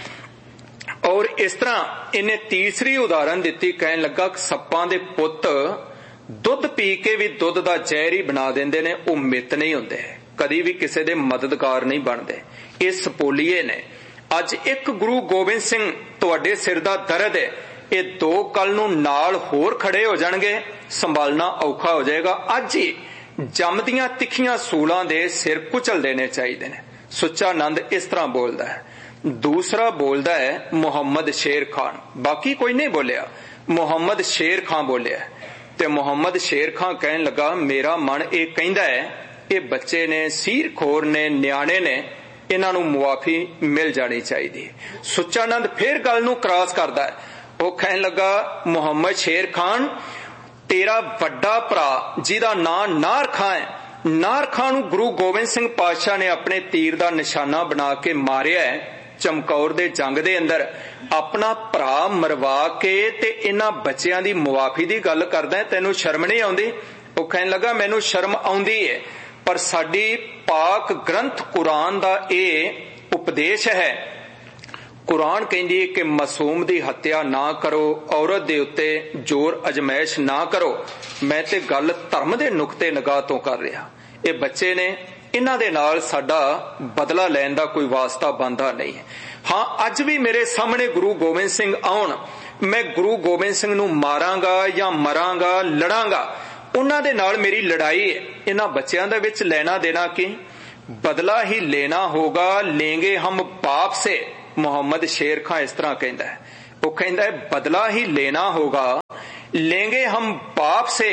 और इस तरह इन्हें तीसरी उदाहरण दी, कहने लगा सप्पां दे पुत्त दुध पी के भी दुध दा जहर ही बना देंदे ने, वो मित नहीं हुंदे, कदी भी किसी दे मददगार नहीं बनते। इस पोलीए ने अज एक गुरु गोबिंद सिंह तुहाडे सिर दा दर्द है, ये 2 कल नूं नाल होर खड़े हो जाणगे, संभालना औखा हो जाएगा। अज ही जमदियां तिखियां सूलां दे सिर कुचल देने चाहिए ने। सुच्चा नंद इस तरह बोलदा है। दूसरा बोलदा है मुहम्मद शेर खान, बाकी कोई नहीं बोलिया, मुहम्मद शेर खान बोलिया। ते मुहम्मद शेर खान कहने लगा मेरा मन ये कहंदा है ये बच्चे ने, सीर खोर ने, न्याणे ने, इन्हां नूं मुआफी मिल जानी चाहिए। सुच्चा नंद फिर गल नूं क्रॉस करदा है। वो कहने लगा मुहम्मद शेर खान तेरा वड्डा भरा जिहदा नाम नार खां है, नार खां नूं गुरु गोबिंद सिंह पातशाह ने अपने तीर दा निशाना बना के मारिया है चमकौर दे जंग दे अंदर। अपना भरा मरवा के ते इन्हां बच्चियां दी मुआफी दी गल करदा है, तैनूं शर्म नहीं आउंदी? वो कहने लगा मैनूं शर्म आउंदी है, पर साडी पाक ग्रंथ कुरान दा ये उपदेश है। कुरान कहंदी है कि मासूम दी हत्या ना करो, औरत दे उत्ते जोर अजमैश ना करो। मैं ते गल धर्म दे नुक्ते निगाह तो कर रहा। ये बच्चे ने, इन्हां दे नाल साडा बदला लैण दा कोई वास्ता बनदा नहीं है। हाँ अज भी मेरे सामने गुरु गोबिंद सिंह आउण, मैं गुरु गोबिंद सिंह नूं मारांगा या मरांगा, लड़ांगा, उन्हां दे नाल मेरी लड़ाई है। इन्हां बच्चियां दे विच लेना देना की? बदला ही लेना होगा, लेंगे हम पाप से। मोहम्मद शेर खां इस तरह कहता है, वो कहता है बदला ही लेना होगा, लेंगे हम पाप से,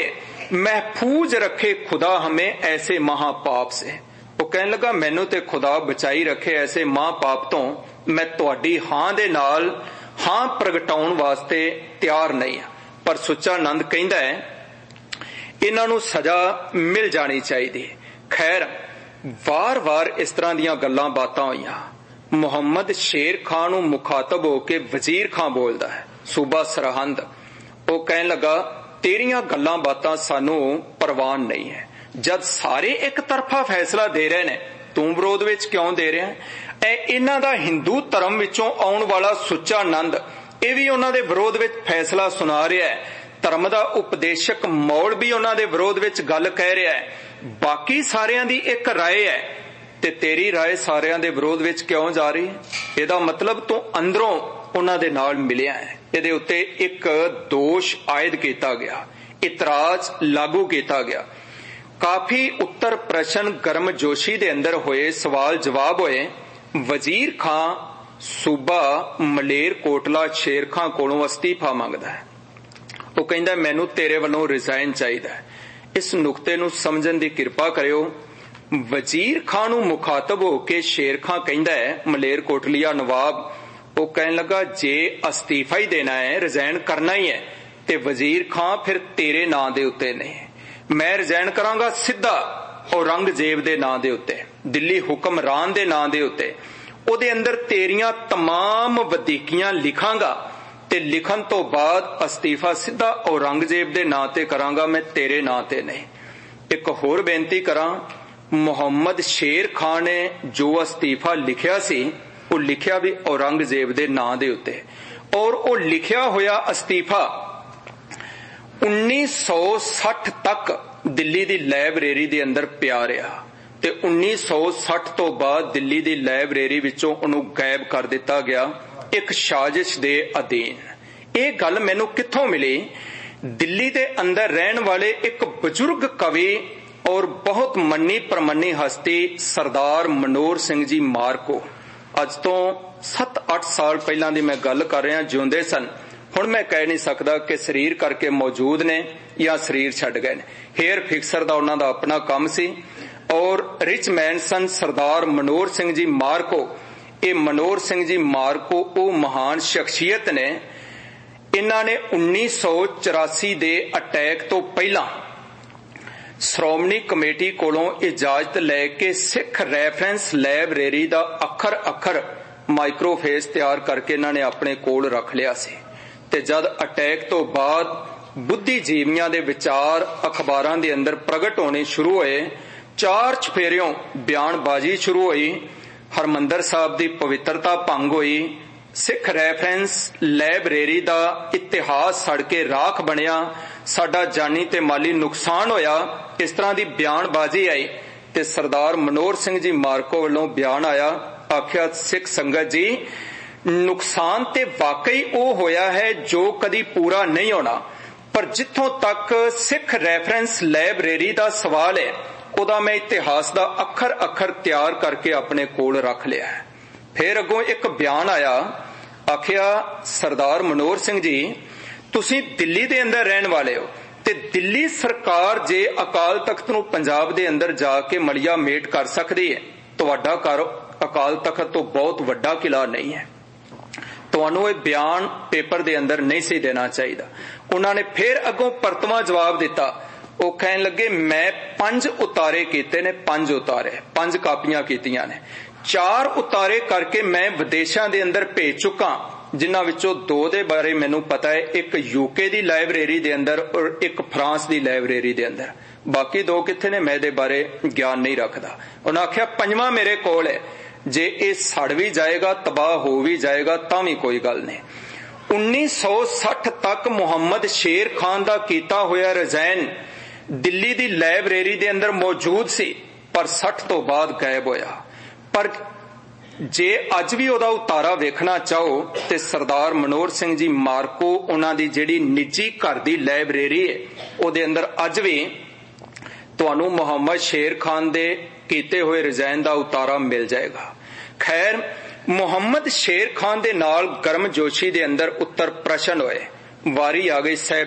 महफूज रखे खुदा हमें ऐसे महापाप से। वो कहने लगा मैनू ते खुदा बचाई रखे ऐसे महापाप तो, मैं तुहाडी हां दे नाल हां प्रगटाउण वास्ते तैयार नहीं हां। पर सुच्चा नंद कहता है इन्हां नूं सजा मिल जानी चाहिए। खैर वार वार इस तरह दीयां गल्लां बातां होईयां। मुहम्मद शेर खां नूं मुखातब होके वजीर खां बोलदा है, सूबा सरहंद। वो कहने लगा तेरियां गल्लां बातां सानू परवान नहीं है। जद सारे एक तरफा फैसला दे रहे ने, तू विरोध विच क्यों दे रहा है? इन्हां दा हिंदू धर्म विचों आउण वाला सुच्चा नंद ये भी उन्हां दे विरोध विच फैसला सुना रहा है। धर्म दा उपदेशक मौल भी उन्हां दे विरोध विच गल कह रहा है। बाकी सारियां दी एक राय है ते तेरी राय सारियां दे विरोध विच क्यों जा रही है? इहदा मतलब तू अंदरों उन्हां दे नाल मिलिया है। इहदे उत्ते एक दोष आयद किया गया, इतराज लागू किया गया। काफी उत्तर प्रश्न गर्मजोशी दे अंदर होए, सवाल जवाब होए। वजीर खां सूबा मलेर कोटला शेर खां कोलों अस्तीफा मंगदा है। वो कहंदा मैनू तेरे वल्लों रिजाइन चाहिदा है। इस नुकते नूं समझण दी किरपा करियो। वजीर खां नूं मुखातब होके शेर खां कहंदा है, मलेर कोटलिया नवाब, वो कहने लगा जे अस्तीफा ही देना है, रिजाइन करना ही है, ते वजीर खां फिर तेरे नां दे उत्ते नहीं। मैं रिजाइन करांगा सिद्धा औरंगजेब दे नां दे उत्ते, दिल्ली हुक्मरान दे नां दे उत्ते। ओदे अंदर तेरियां तमाम वधीकियां लिखांगा ते लिखण तो बाद अस्तीफा सीधा औरंगजेब दे नां ते करांगा, मैं तेरे नां ते नहीं। एक होर बेनती करां, मुहम्मद शेर खां ने जो अस्तीफा लिखिया सी वो लिखिया भी औरंगजेब दे नां दे उत्ते, और वो लिखिया होया अस्तीफा 1960 तक दिल्ली दी लाइब्रेरी दे अंदर पिया रहा ते 1960 तो बाद दिल्ली दी लाइब्रेरी विचों उन्हों गायब कर दिता गया एक साजिश दे अधीन। ये गल मैनू कित्थों मिली? दिल्ली दे अंदर रहन वाले एक बुजुर्ग कवि और बहुत मन्नी प्रमन्नी हस्ती सरदार मनोहर सिंह जी मारको, अज तो 7-8 साल पहला दी मैं गल कर रहा, जिउंदे सन। हुण मैं कह नहीं सकता कि शरीर करके मौजूद ने या शरीर छड्ड गए ने। हेयर फिक्सर दा उन्हां दा अपना काम सी और रिच मैन सन सरदार मनोहर सिंह जी मारको। ये मनोहर सिंह जी मारको वो महान शख्सियत ने, इन्हां ने 1984 दे अटैक तो पहला श्रोमणी कमेटी कोलों इजाजत लैके सिख रैफरेंस लाइब्रेरी दा अखर अखर माइक्रोफेस तैयार करके इन्हां ने अपने कोल रख लिया सी। ते जद अटैक तो बाद बुद्धिजीवियां दे विचार अखबारां दे अंदर प्रगट होने शुरू होए, 4 चफेरियों बयानबाजी शुरू हुई, हरमंदर साहब दी पवित्रता भंग हुई, सिख रैफरेंस लाइब्रेरी दा इतिहास सड़ के राख बनिया, साडा जानी ते माली नुकसान होया। इस तरह दी बयानबाजी आई ते सरदार मनोहर सिंह जी मारको वालों बयान आया, आख्या सिख संगत जी नुकसान ते वाकई वो होया है जो कदी पूरा नहीं होना, पर जिथों तक सिख रैफरेंस लाइब्रेरी दा सवाल है ओदा मैं इतिहास दा अखर अखर तैयार करके अपने कोल रख लिया है। फिर अगों एक बयान आया, आखिया सरदार मनोहर सिंह जी तुसी दिल्ली दे अंदर रहन वाले हो ते दिल्ली सरकार जे अकाल तख्त नूं पंजाब दे अंदर जाके मलिया मेट कर सकदी है, तुहाडा घर अकाल तख्त तो बहुत वड्डा किला नहीं है, तुहानू ये बयान पेपर दे अंदर नहीं सी देना चाहिए। उन्होंने फिर अगों परतवा जवाब दिता, वो कहने लगे मैं 5 उतारे कीते ने, 5 उतारे 5 कापियां कीतियां ने, 4 उतारे करके मैं विदेशों दे अंदर भेज चुका, जिन्हां विचों 2 दे बारे मैनू पता है, एक यूके दी लाइब्रेरी दे अंदर और एक फ्रांस दी लाइब्रेरी दे अंदर, बाकी 2 कित्थे ने मैं दे बारे ज्ञान नहीं रखदा। उन्हें आख्या 5वां मेरे कोल है, जे ये सड़ भी जाएगा तबाह हो भी जाएगा तां भी कोई गल नहीं। 1960 तक मुहम्मद शेर खान दा कीता होया रिजाइन दिल्ली दी लाइब्रेरी दे अंदर मौजूद सी, पर 60 तो बाद गायब होया। पर जे अज भी उहदा उतारा वेखना चाहो तो सरदार मनोहर सिंह जी मार्को उन्हां दी जिहड़ी निजी घर दी लाइब्रेरी है उहदे अंदर अज भी तुहानू मुहम्मद शेर खान दे कीते हुए रिजाइन दा उतारा मिल जाएगा। खैर मुहम्मद शेर खान दे नाल गर्मजोशी दे अंदर उत्तर प्रश्न होए, वारी आ गई